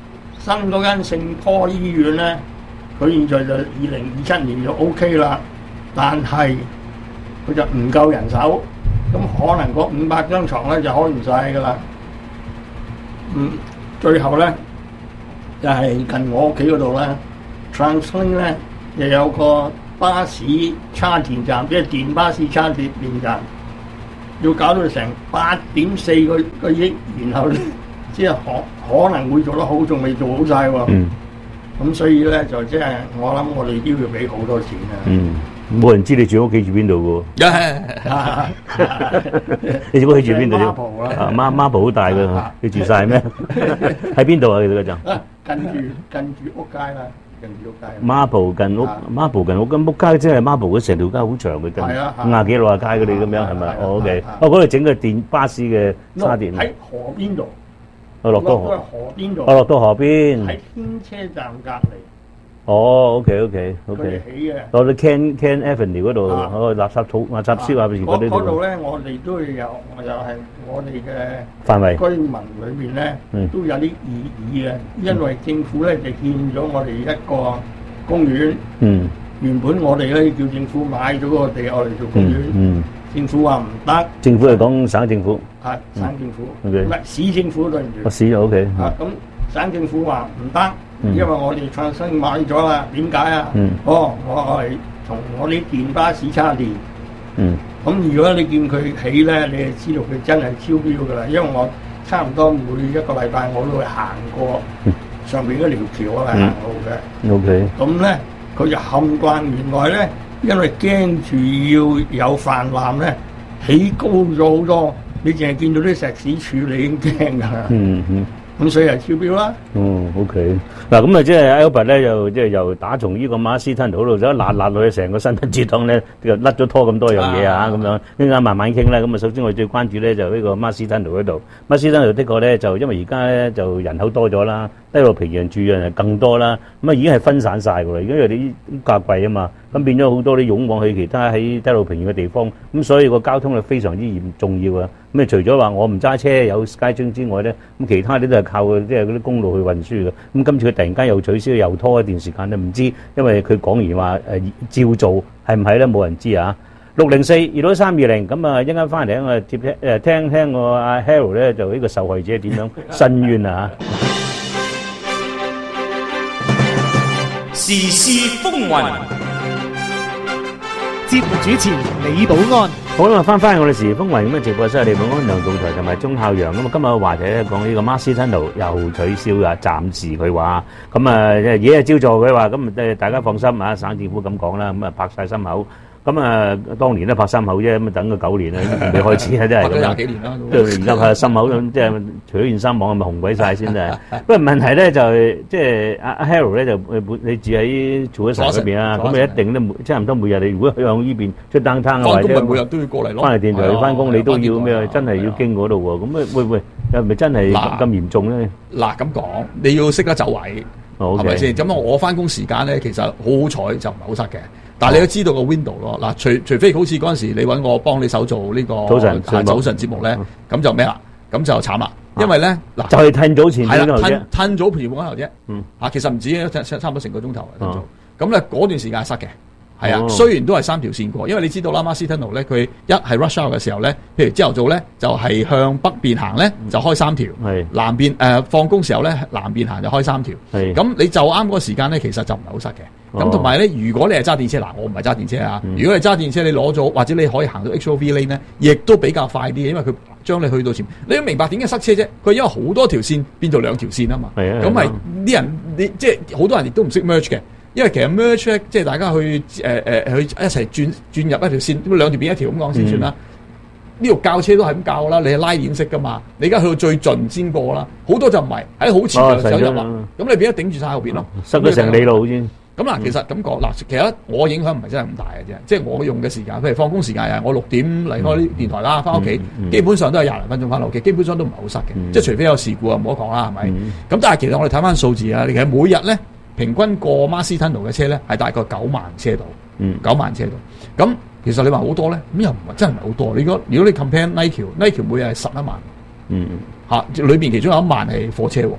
新嗰間聖坡醫院咧，佢現在就二零二七年就 O K 啦，但係佢就唔夠人手，咁可能嗰五百張床咧就開唔晒噶啦。嗯，最後咧就係、是、近我屋企嗰度咧 ，TransLink 咧又有個巴士叉電站，即係電巴士叉電電站，要搞到成八點四個個億，然後咧即係可可能會做得好，仲未做好晒喎。嗯。咁所以咧就即係我諗，我哋都要俾好多錢啊。 嗯。冇人知你住屋企住邊度嘅喎。你住屋企住邊度啫？啊，孖孖鋪好大嘅，你住晒咩？喺邊度啊？你嗰陣？ 近住近住屋街啦。 孖鋪近屋，孖鋪近屋，咁屋街即係孖鋪嗰成條街好長嘅，近五廿幾六廿街嗰啲咁樣係咪？哦 OK，哦嗰度整個電巴士嘅叉電喺河邊度。 我落到河河邊度。 我落到河邊。 喺天車站隔離。 哦 OK OK OK。 佢哋起嘅。 落到 Ken Ken Avenue 嗰度，嗰個垃圾桶、垃圾燒啊，嗰啲。 嗰度咧，我哋都有，又係我哋嘅範圍居民裏邊咧，都有啲異議嘅，因為政府咧就建咗我哋一個公園。嗯。原本我哋咧叫政府買咗嗰個地我嚟做公園。嗯。政府話唔得。 政府係講省政府。 係省政府。唔係市政府對唔住。 市就 OK。 啊，咁省政府話唔得。因為我哋TransLink買咗啦，點解啊？嗯、哦，我係同我啲電巴士叉電。嗯。咁如果你見佢起咧，你就知道佢真係超標噶啦。因為我差唔多每一個禮拜我都會行過上邊嗰條橋啊，行路嘅。O K。咁咧，佢就冚慣原來咧，因為驚住要有泛濫咧，起高咗好多。你淨係見到啲石屎柱，你已經驚噶啦。嗯嗯。咁所以係超標啦。 哦 ，OK。嗱，咁啊，即係 Albert 咧，又即係又打從呢個馬斯吞度度，一辣辣落去成個新聞節檔咧，就甩咗拖咁多樣嘢啊，咁樣一陣間慢慢傾啦。咁啊，首先我哋最關注咧就呢個馬斯吞度嗰度。馬斯吞度的確咧就因為而家咧就人口多咗啦，低落平原住嘅人更多啦，咁啊已經係分散晒㗎啦。而家因為啲價貴啊嘛，咁變咗好多啲湧往去其他喺低落平原嘅地方，咁所以個交通係非常之嚴重要啊。咁啊，除咗話我唔揸車有街樽之外咧，咁其他啲都係靠即係嗰啲公路去運輸嘅。咁今次佢突然間又取消又拖一段時間咧，唔知因為佢講完話誒照做係唔係咧，冇人知啊。六零四二六三二零，咁啊一陣間翻嚟我接聽誒聽聽個阿 Harold 咧就呢個受害者點樣申冤啊嚇。時事風雲， 節目主持李寶安。 好啦，翻返去我哋時事風雲咁嘅直播室，李寶安、梁道財同埋鐘孝陽。咁啊，今日嘅話題咧講呢個馬斯吞路又取消啊，暫時佢話咁啊，嘢係照做佢話，咁啊大家放心啊，省政府咁講啦，咁啊拍晒心口。咁啊，當年都拍心口啫，咁啊等咗九年啦，未開始啊，真係咁樣。拍咗廿幾年啦，都而家拍心口咁，即係除咗件衫網，係咪紅鬼曬先真係？不過問題咧就係，即係阿阿 Harold 咧就本你住喺做咗城嗰邊啊，咁你一定咧差唔多每日你如果向呢邊出單攤啊，或者每日都要過嚟咯。 翻嚟電台翻工你都要咩？真係要經嗰度喎。咁啊會唔會係咪真係咁嚴重咧？ 嗱咁講，你要識得走位，係咪先？咁我翻工時間咧，其實好好彩就唔係好塞嘅。但係你都知道個 window 咯，嗱，除除非好似嗰陣時你揾我幫你手做呢個早晨早晨節目咧，咁就咩啦？咁就慘啦，因為咧嗱， 就係褪早前半個鐘頭啫， 褪早半個鐘頭啫，嗯，啊，其實唔止差差唔多成個鐘頭嚟做，咁咧嗰段時間係塞嘅，係啊，雖然都係三條線過，因為你知道啦，馬斯吞路咧，佢一係 rush hour 嘅時候咧，譬如朝頭早咧就係向北邊行咧就開三條，係南邊誒放工時候咧南邊行就開三條，係咁你就啱嗰個時間咧，其實就唔係好塞嘅。咁同埋咧，如果你係揸電車，嗱我唔係揸電車啊。嗯、如果你揸電車，你攞咗或者你可以行到 H O V lane 咧，亦都比較快啲，因為佢將你去到前。你都明白點解塞車啫？佢因為好多條線變做兩條線啊嘛。係啊。咁係啲人，你即係好多人亦都唔識 merge 嘅，因為其實 merge 咧，即係大家去誒誒、呃、去一齊轉轉入一條線，咁兩條變一條咁講先算啦。呢度教車都係咁教啦，你係拉鏈式噶嘛，你而家去到最盡先過啦。好多就唔係喺好前就走入啦，咁你變咗頂住晒後邊咯， 塞咗成里路先。 咁嗱，其實咁講嗱，其實我影響唔係真係咁大嘅啫，即係我用嘅時間，譬如放工時間啊，我六點離開啲電台啦，翻屋企基本上都係廿零分鐘翻到屋企，基本上都唔係好塞嘅，嗯、即係除非有事故啊，唔好講啦，係咪？咁、嗯、但係其實我哋睇翻數字啊，其實每日咧平均過馬斯吞路嘅車咧係大概九萬車度，嗯、九萬車度。咁其實你話好多咧，咁又唔係真係唔係好多。如果如果你 compare Nike，Nike 每日係十一萬，嗯嚇，裏邊其中有一萬係貨車喎。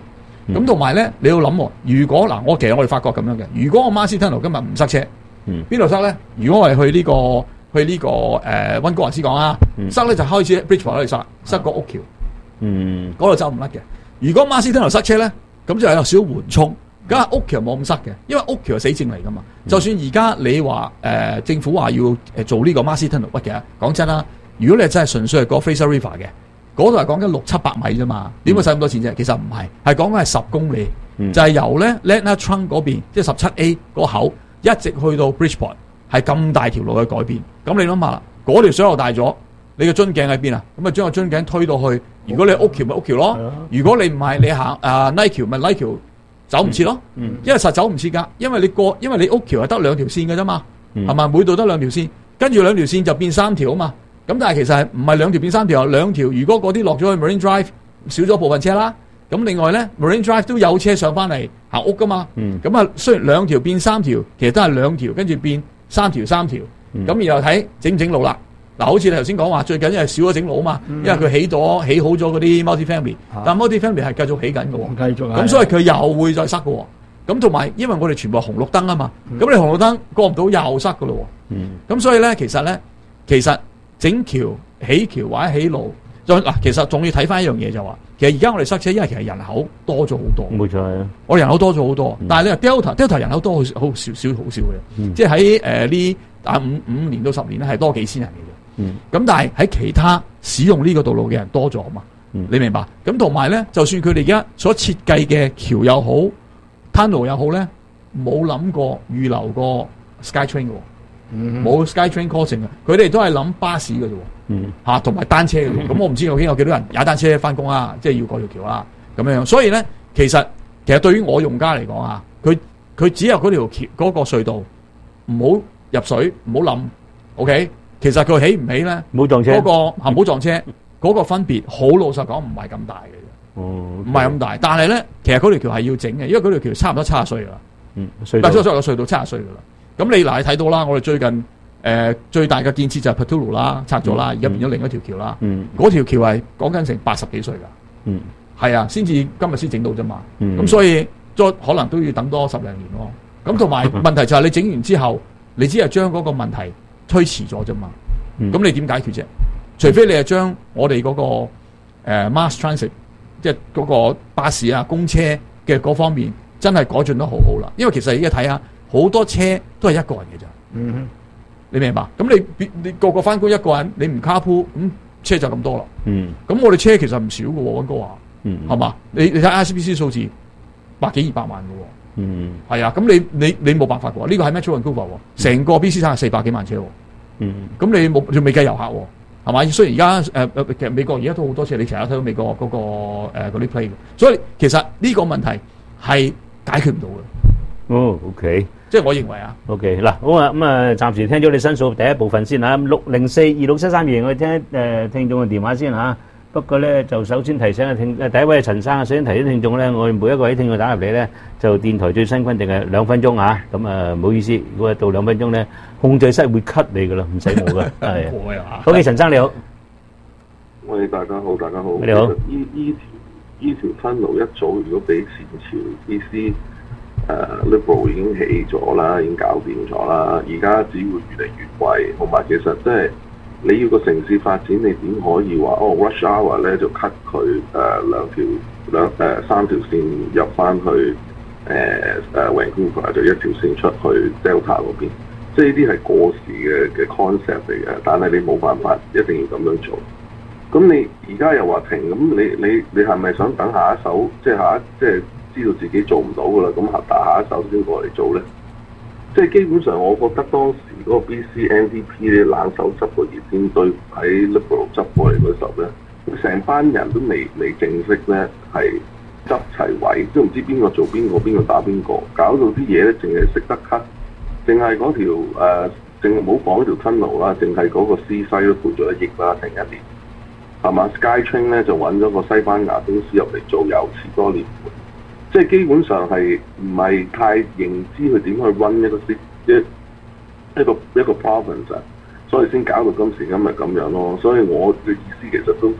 咁同埋咧，你要諗喎，如果嗱，我其實我哋發覺咁樣嘅，如果我 Marcy Tunnel 今日唔塞車，邊度、嗯、塞咧？如果我係去呢、這個去呢、這個誒溫哥華斯港啊，嗯、塞咧就開始 Bridgeport 嗰度塞，塞個屋橋，嗰度走唔甩嘅。如果 Marcy Tunnel 塞車咧，咁就有少少緩衝，咁屋橋冇咁塞嘅，因為屋橋係死症嚟噶嘛。嗯、就算而家你話誒、呃、政府話要誒做呢個 Marcy Tunnel，喂，其實講真啦，如果你真係純粹係過 Fraser River 嘅。嗰度係講緊六七百米啫嘛，點會使咁多錢啫？其實唔係，係講緊係十公里，嗯、就係由咧 Lantana Trunk 嗰邊，即係十七 A 嗰口，一直去到 Bridgeport，係咁大條路嘅改變。咁你諗下啦，嗰條水又大咗，你個樽頸喺邊啊？咁啊將個樽頸推到去，如果你屋橋咪屋橋咯，嗯、如果你唔係你行啊 Knight 橋咪 Knight 橋走唔切咯，嗯嗯、因為實走唔切㗎，因為你過，因為你屋橋係得兩條線嘅啫嘛，係嘛、嗯？每度得兩條線，跟住兩條線就變三條啊嘛。咁但係其實係唔係兩條變三條，兩條如果嗰啲落咗去 Marine Drive 少咗部分車啦，咁另外咧 Marine Drive 都有車上翻嚟行屋噶嘛，咁啊、嗯、雖然兩條變三條，其實都係兩條跟住變三條三條，咁、嗯、然後睇整唔整路啦。嗱，好似你頭先講話最緊係少咗整路啊嘛，嗯、因為佢起咗起好咗嗰啲 multi-family，、啊、但 multi-family 係繼續起緊嘅喎，繼續咁所以佢又會再塞嘅喎。咁同埋因為我哋全部係紅綠燈啊嘛，咁、嗯、你紅綠燈過唔到又塞嘅咯喎，咁、嗯、所以咧其實咧其實。整橋起橋或者起路，再嗱，其實仲要睇翻一樣嘢就話，其實而家我哋塞車，因為其實人口多咗好多。冇錯啊，我哋人口多咗好多，嗯、但係你話 Delta Delta 人口多好好少少好少嘅，嗯、即係喺誒呢啊五五年到十年咧係多幾千人嘅啫。咁、嗯、但係喺其他使用呢個道路嘅人多咗嘛？嗯、你明白？咁同埋咧，就算佢哋而家所設計嘅橋又好，tunnel 又好咧，冇諗過預留個 SkyTrain 嘅。冇、嗯、SkyTrain crossing 嘅，佢哋都係諗巴士嘅啫，嚇同埋單車嘅。咁、嗯、我唔知究竟有幾多人踩單車翻工啊，即係要過條橋啦咁樣。所以咧，其實其實對於我用家嚟講啊，佢佢只有嗰條橋嗰、嗰個隧道唔好入水，唔好冧。OK，其實佢起唔起咧？冇撞車嗰、嗰個嚇唔好撞車嗰、嗰個分別，好老實講唔係咁大嘅，唔係咁大。但係咧，其實嗰條橋係要整嘅，因為嗰條橋差唔多七十歲噶啦，嗯，隧道，所以個隧道七十歲噶啦。咁你嗱，你睇到啦，我哋最近誒、呃、最大嘅建設就係 Patulu 啦，拆咗啦，而家變咗另一條橋啦。嗯，嗰條橋係講緊成八十幾歲㗎。嗯，係啊，先至今日先整到啫嘛。嗯，咁所以再可能都要等多十零年咯。咁同埋問題就係你整完之後，你只係將嗰個問題推遲咗啫嘛。咁、嗯、你點解決啫？除非你係將我哋嗰、那個、呃、mass transit，即係嗰個巴士啊、公車嘅嗰方面，真係改進得好好啦。因為其實而家睇下。好多車都係一個人嘅咋，嗯、哼你明白？咁你你個個翻工一個人，你唔卡鋪，咁車就咁多啦。咁、嗯、我哋車其實唔少嘅喎，溫哥華，係嘛、嗯？你你睇 I C B C 數字，百幾二百萬嘅喎。嗯，係啊，咁你你你冇辦法嘅喎，呢、這個係 Metro Vancouver 喎，成個 B C 省係四百幾萬車喎。嗯，咁你冇仲未計遊客喎，係嘛？雖然而家誒誒其實美國而家都好多車，你成日睇到美國嗰、那個誒嗰啲 play 嘅，所以其實呢個問題係解決唔到嘅。 哦 ，OK， 即係我認為啊 ，OK 嗱，好啊，咁啊，暫時聽咗你申訴第一部分先嚇，六零四二六七三二，我哋聽誒聽眾嘅電話先嚇。不過咧，就首先提醒啊聽誒第一位係陳生啊，首先提醒聽眾咧，我哋每一個位聽眾打入嚟咧，就電台最新規定係兩分鐘嚇，咁啊唔好意思，如果到兩分鐘咧，控制室會 cut 你噶啦，唔使我噶，係。OK，陳生你好， 喂，大家好，大家好， 你好。 依依條依條分路一早如果俾前朝 B C。誒 Liberal 已經起咗啦，已經搞掂咗啦。而家只會越嚟越貴，同埋其實即係你要個城市發展，你點可以話哦 Rush Hour 咧就 cut 佢誒、呃、兩條兩誒、呃、三條線入翻去誒誒、呃、Vancouver 就一條線出去 Delta 嗰邊，即係呢啲係過時嘅嘅 concept 嚟嘅。但係你冇辦法一定要咁樣做。咁你而家又話停，咁你你你係咪想等下一手，即係下一即係？知道自己做唔到噶啦，咁合大下一手先過嚟做咧。即係基本上，我覺得當時嗰個 B C N D P 咧冷手執個熱煎堆喺 Liberal 執過嚟嗰時候咧，成班人都未未正式咧係執齊位，都唔知邊個做邊個，邊個打邊個，搞到啲嘢咧淨係識得 cut，淨係嗰條誒，淨唔好講嗰條 tunnel 啦，淨係嗰個 C 西都賠咗一億啦，成一年係嘛 ？SkyTrain 咧就揾咗個西班牙公司入嚟做，又遲多年。即係基本上係唔係太認知佢點去 run 一個一一個一個 province，所以先搞到今時今日咁樣咯。所以我嘅意思其實都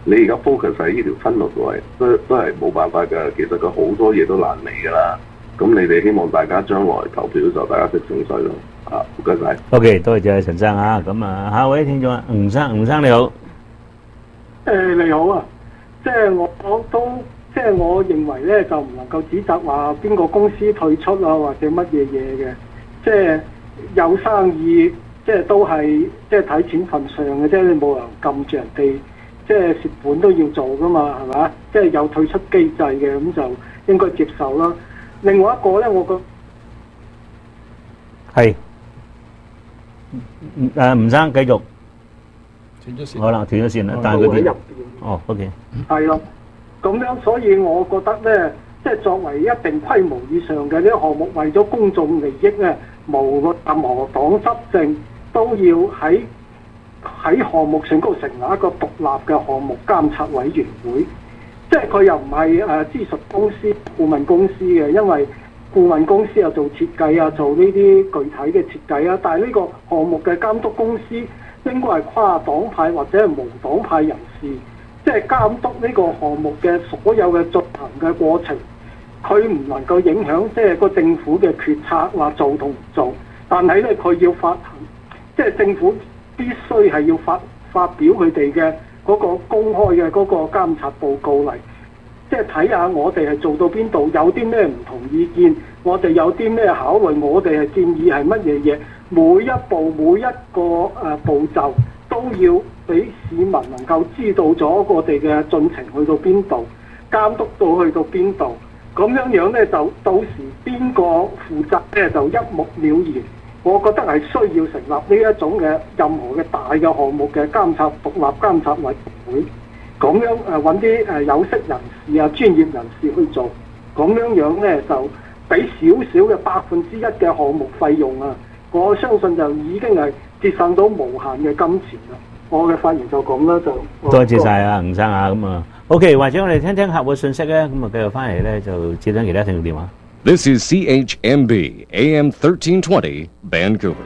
你而家 focus 喺呢條 tunnel 度係都都係冇辦法㗎。其實佢好多嘢都爛尾㗎啦。咁你哋希望大家將來投票嘅時候，大家識醒水咯。啊，唔該晒。 OK， 多謝陳生啊。咁啊，下一位聽眾啊，吳生，吳生你好。 誒、呃、你好啊，即係我我都即係我認為咧，就唔能夠指責話邊個公司退出啊，或者乜嘢嘢嘅。即係有生意，即係都係即係睇錢份上嘅啫。你冇人撳住人哋，即係蝕本都要做噶嘛，係咪？即係有退出機制嘅，咁就應該接受啦。另外一個咧，我覺係。誒吳生繼續， 斷咗線， 可能斷咗線啦，但係佢點？哦 ，OK， 係咯，咁樣所以我覺得咧，即係作為一定規模以上嘅呢個項目，為咗公眾利益咧，無論任何黨執政都要喺喺項目上高成立一個獨立嘅項目監察委員會，即係佢又唔係誒諮詢公司、顧問公司嘅，因為顧問公司又做設計啊，做呢啲具體嘅設計啊，但係呢個項目嘅監督公司應該係跨黨派或者係無黨派人士，即係監督呢個項目嘅所有嘅進行嘅過程，佢唔能夠影響即係個政府嘅決策話做同唔做，但係咧佢要發行，即係政府必須係要發發表佢哋嘅嗰個公開嘅嗰個監察報告嚟。即係睇下我哋係做到邊度，有啲咩唔同意見，我哋有啲咩考慮，我哋係建議係乜嘢嘢，每一步每一個誒、呃、步驟都要俾市民能夠知道咗我哋嘅進程去到邊度，監督到去到邊度，咁樣樣咧就到時邊個負責咧就一目了然。我覺得係需要成立呢一種嘅任何嘅大嘅項目嘅監察獨立監察委員會。咁樣誒揾啲誒有識人士啊、專業人士去做，咁樣樣咧就俾少少嘅百分之一嘅項目費用啊，我相信就已經係節省到無限嘅金錢啦。我嘅發言就咁啦，就多謝晒啊，吳生啊，咁啊 ，OK， 或者我哋聽聽客戶信息咧，咁啊繼續翻嚟咧就接聽其他聽眾電話。 This is C H M B A M thirteen twenty Vancouver。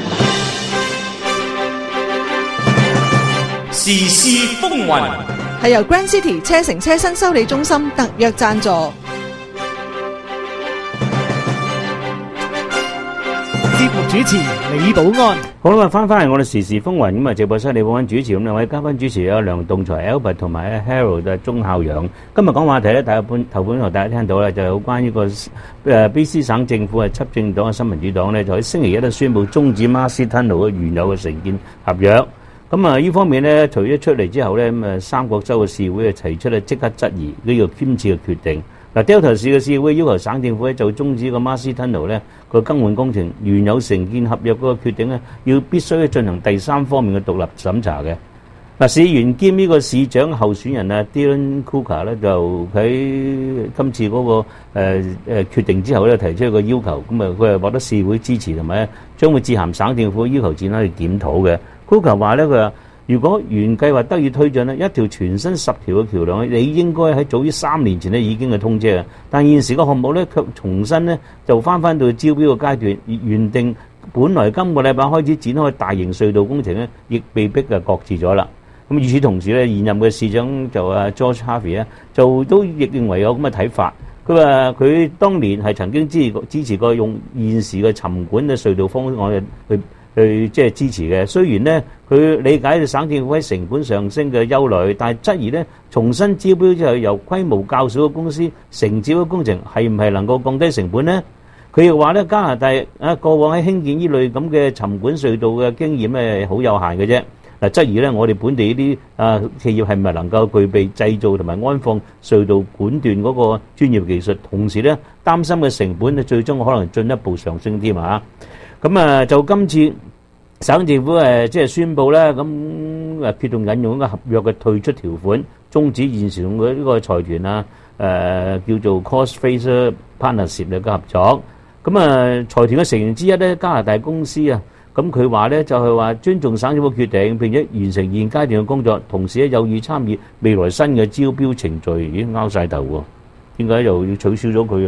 時事風雲係由 Grand City 車城車身修理中心特約贊助。 節目主持李寶安。 好啦，翻翻嚟我哋時事風雲咁啊，直播室李寶安主持，咁兩位嘉賓主持有梁棟才 Albert 同埋 Harold 嘅鐘孝陽。今日講話題咧，大家半頭半同大家聽到咧，就有關於個誒 B C 省政府係執政黨嘅新民主黨咧，就喺星期一都宣布終止 Marcy Tunnel 嘅原有嘅承建合約。咁啊，呢方面咧，除咗出嚟之後咧，咁啊，三角洲嘅市會啊提出咧即刻質疑呢個今次嘅決定。嗱 ，Delta 市嘅市會要求省政府咧就終止個 Marcy Tunnel 咧個更換工程原有承建合約嗰個決定咧，要必須咧進行第三方面嘅獨立審查嘅。嗱，市議員兼呢個市長候選人啊 Dylan Cooker 咧就喺今次嗰、那個誒誒、呃、決定之後咧提出一個要求，咁啊佢係獲得市會支持同埋將會致函省政府要求展開去檢討嘅。Cooker 話咧佢話，如果原計劃得以推進咧，一條全新十條嘅橋梁，你應該喺早於三年前咧已經係通車嘅。但現時個項目咧卻重新咧就翻翻到招標嘅階段，原定本來今個禮拜開始展開大型隧道工程咧，亦被逼啊擱置咗啦。咁與此同時咧，現任嘅市長就啊 George Harvey 咧就都亦認為有咁嘅睇法。佢話佢當年係曾經支持過支持過用現時嘅沉管嘅隧道方案去。去即係支持嘅，雖然呢，佢理解省政府喺成本上升嘅憂慮，但係質疑呢，重新招標之後由規模較少嘅公司承接嘅工程係唔係能夠降低成本呢？佢又話呢，加拿大啊過往喺興建呢類咁嘅沉管隧道嘅經驗咧好有限嘅啫。嗱，質疑呢，我哋本地呢啲啊企業係咪能夠具備製造同埋安放隧道管段嗰個專業技術，同時呢，擔心嘅成本呢最終可能進一步上升添啊！咁啊，就今次省政府誒即係宣布咧，咁誒決定引用一個合約嘅退出條款，終止現時同佢呢個財團啊誒叫做 Crossrail Partnership 嘅合作。咁啊，財團嘅成員之一咧，加拿大公司啊，咁佢話咧就係話尊重省政府決定，並且完成現階段嘅工作，同時咧有意參與未來新嘅招標程序。已經拗曬頭喎，點解又要取消咗佢啊？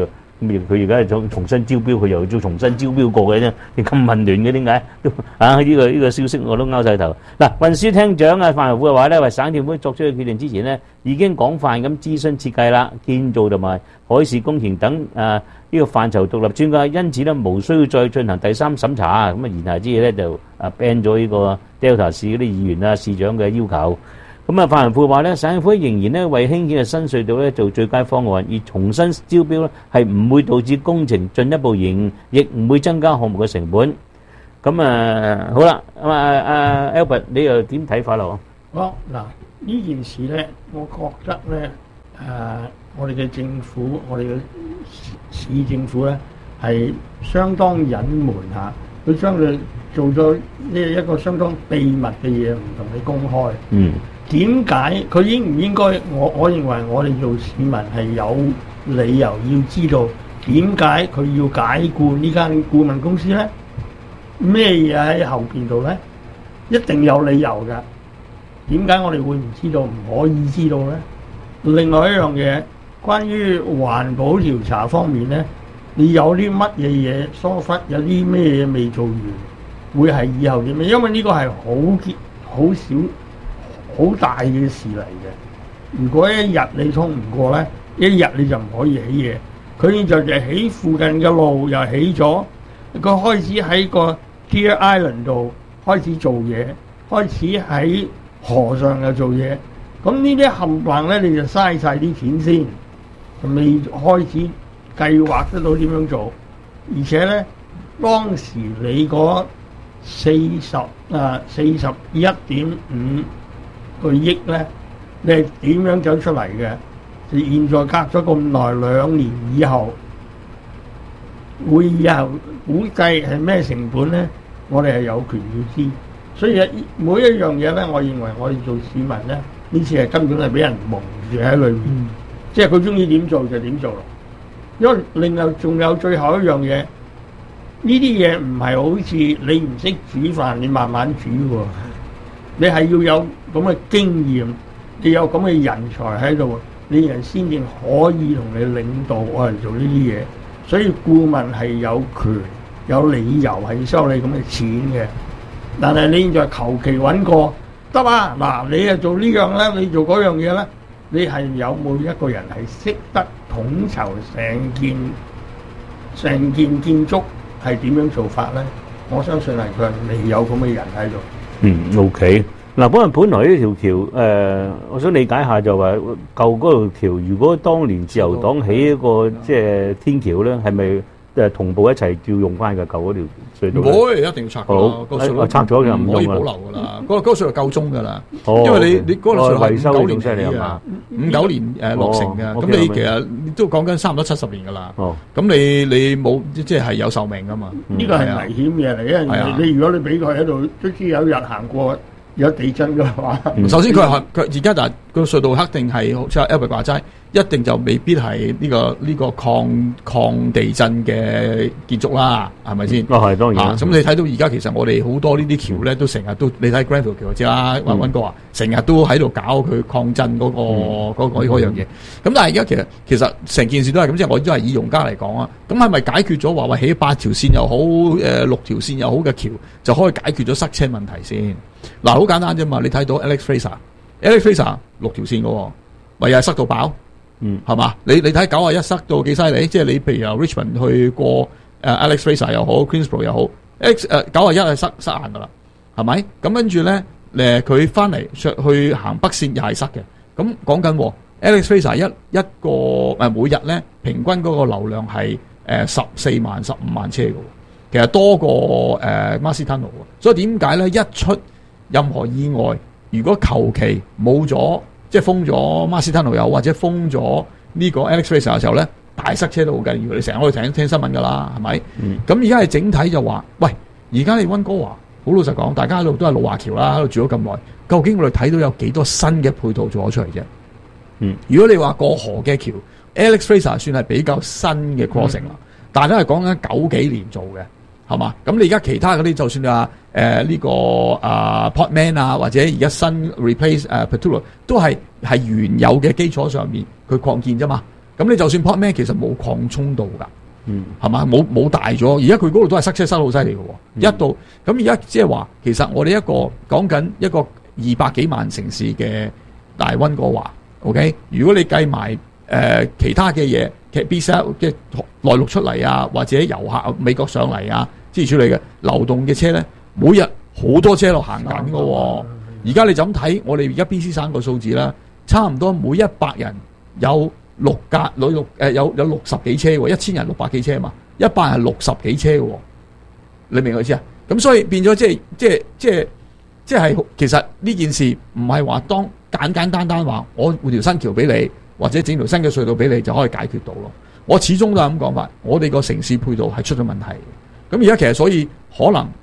咁佢而家係重重新招標，佢又要重新招標過嘅啫。你咁混亂嘅點解？啊呢、這個呢、這個消息我都拗晒頭。嗱、啊，運輸廳長啊范華富嘅話咧，為省政府作出嘅決定之前呢，已經廣泛咁諮詢設計啦、建造同埋海事工程等啊呢、這個範疇獨立專家，因此咧無需要再進行第三審查。咁啊言下之意咧就啊 ban 咗呢個 Delta 市嗰啲議員啊市長嘅要求。咁啊，范文富話咧，省政府仍然咧為興建嘅新隧道咧做最佳方案，而重新招標咧係唔會導致工程進一步延誤，亦唔會增加項目嘅成本。咁啊，好啦，咁啊啊 Albert， 你又點睇法咯？ 好嗱，呢件事咧，我覺得咧，誒、呃，我哋嘅政府，我哋嘅市政府咧係相當隱瞞下，佢將佢做咗呢一個相當秘密嘅嘢，唔同你公開。嗯。點解佢應唔應該？我我認為我哋做市民係有理由要知道點解佢要解僱呢間顧問公司咧？咩嘢喺後邊度咧？一定有理由㗎。點解我哋會唔知道？唔可以知道咧？另外一樣嘢，關於環保調查方面咧，你有啲乜嘢嘢疏忽，有啲咩嘢未做完，會係以後點樣？因為呢個係好結好少。好大嘅事嚟嘅，如果一日你通唔過咧，一日你就唔可以起嘢。佢現在就起附近嘅路又起咗，佢開始喺個 Deer Island 度開始做嘢，開始喺河上又做嘢。咁呢啲冚唪唥咧，你就嘥晒啲錢先，未開始計劃得到點樣做。而且咧，當時你嗰四十啊四十一點五個億咧，你係點樣走出嚟嘅？現在隔咗咁耐，兩年以後，會以後估計係咩成本咧？我哋係有權要知。所以每一樣嘢咧，我認為我哋做市民咧，呢次係根本係俾人蒙住喺裏面，嗯、即係佢中意點做就點做咯。因為另外仲有最後一樣嘢，呢啲嘢唔係好似你唔識煮飯，你慢慢煮喎。你係要有咁嘅經驗，你有咁嘅人才喺度，你人先至可以同你領導我嚟做呢啲嘢。所以顧問係有權、有理由係收你咁嘅錢嘅。但係你現在求其揾個得啊！嗱，你係做呢樣咧，你做嗰樣嘢咧，你係有冇一個人係識得統籌成件成件建築係點樣做法咧？我相信係佢未有咁嘅人喺度。 嗯 ，OK。嗱，本來本來呢條橋，誒、呃，我想理解下就話舊嗰條橋，如果當年自由黨起一個即係天橋咧，係咪誒同步一齊照用翻嘅舊嗰條隧道？ 唔會，一定要拆㗎啦。個隧道拆咗就唔用啦， 可以保留㗎啦。嗰、嗯、嗰個隧道夠鐘㗎啦， 哦、 因為你你嗰個隧道係維修五九年嚟嘅嘛，五九年誒落成嘅，咁、哦、你其實都講緊差唔多七十年㗎啦。咁、哦、你你冇即係係有壽命㗎嘛？ 呢個係危險嘢嚟嘅。你如果你俾佢喺度，卒之有日行過。有地震嘅話， 首先佢係佢而家就係個隧道肯定係好似阿 Albert 話齋，一定就未必係呢、呢個呢、呢個抗抗地震嘅建築啦，係咪先？ 啊係當然。 咁、啊、你睇到而家其實我哋好多呢啲橋咧，都成日都你睇 Grenfell 橋就知啦，溫溫哥華成日都喺度搞佢抗震嗰、嗰個嗰嗰樣嘢。咁但係而家其實其實成件事都係咁，即係我都係以用家嚟講啊。咁係咪解決咗話話起八條線又好，誒、呃、六條線又好嘅橋就可以解決咗塞車問題先？嗱，好簡單啫嘛！你睇到 Alex Fraser，Alex Fraser 六條線嘅喎，咪又係塞到爆，嗯，係嘛？你你睇九啊一塞到幾犀利？即係你譬如由 Richmond 去過誒、呃、Alex Fraser 又好 ，Queensborough 又好 ，X 誒九啊一係塞塞硬㗎啦，係咪？咁跟住咧誒，佢翻嚟去行北線又係塞嘅。咁講緊 Alex Fraser 一一個誒、呃、每日咧平均嗰個流量係誒十四萬、十五萬車嘅喎，其實多過誒 Marcy Tunnel 喎。所以點解咧一出任何意外，如果求其冇咗，即係封咗 Marcy Tunnel 又或者封咗呢個 Alex Fraser 嘅時候咧，大塞車都好緊要。你成日可以聽聽新聞㗎啦，係咪？咁而家係整體就話，喂，而家你溫哥華，好老實講，大家喺度都係老華僑啦，喺度住咗咁耐，究竟我哋睇到有幾多新嘅配套做咗出嚟啫？嗯，如果你話過河嘅橋 ，Alex Fraser 算係比較新嘅 crossing 啦、嗯，但係都係講緊九幾年做嘅。係嘛？咁你而家其他嗰啲，就算你話誒呢個啊、呃、Portman 啊，或者而家新 replace 誒、呃、Petula 都係係原有嘅基礎上面佢擴建啫嘛。 咁你就算 Port Man 其實冇擴充到㗎。 嗯， 係嘛？冇冇大咗，而家佢嗰度都係塞車塞到好犀利嘅喎。 嗯、 一度咁而家即係話，其實我哋一個講緊一個二百幾萬城市嘅大溫哥華 ，OK？ 如果你計埋誒其他嘅嘢，其實 B C L 嘅內陸出嚟啊，或者遊客美國上嚟啊，諸如此類嘅流動嘅車咧，每日好多車路行緊嘅喎。而家你就咁睇，我哋而家 B C 省個數字啦，差唔多每一百人有六架六六誒有有六十幾車喎，一千人六百幾車嘛，一百人係六十幾車喎，你明我意思啊？咁所以變咗即係即係即係即係其實呢件事唔係話當簡簡單單話我換條新橋俾你，或者整條新嘅隧道俾你就可以解決到咯。我始終都係咁講法，我哋個城市配套係出咗問題。咁而家其實所以可能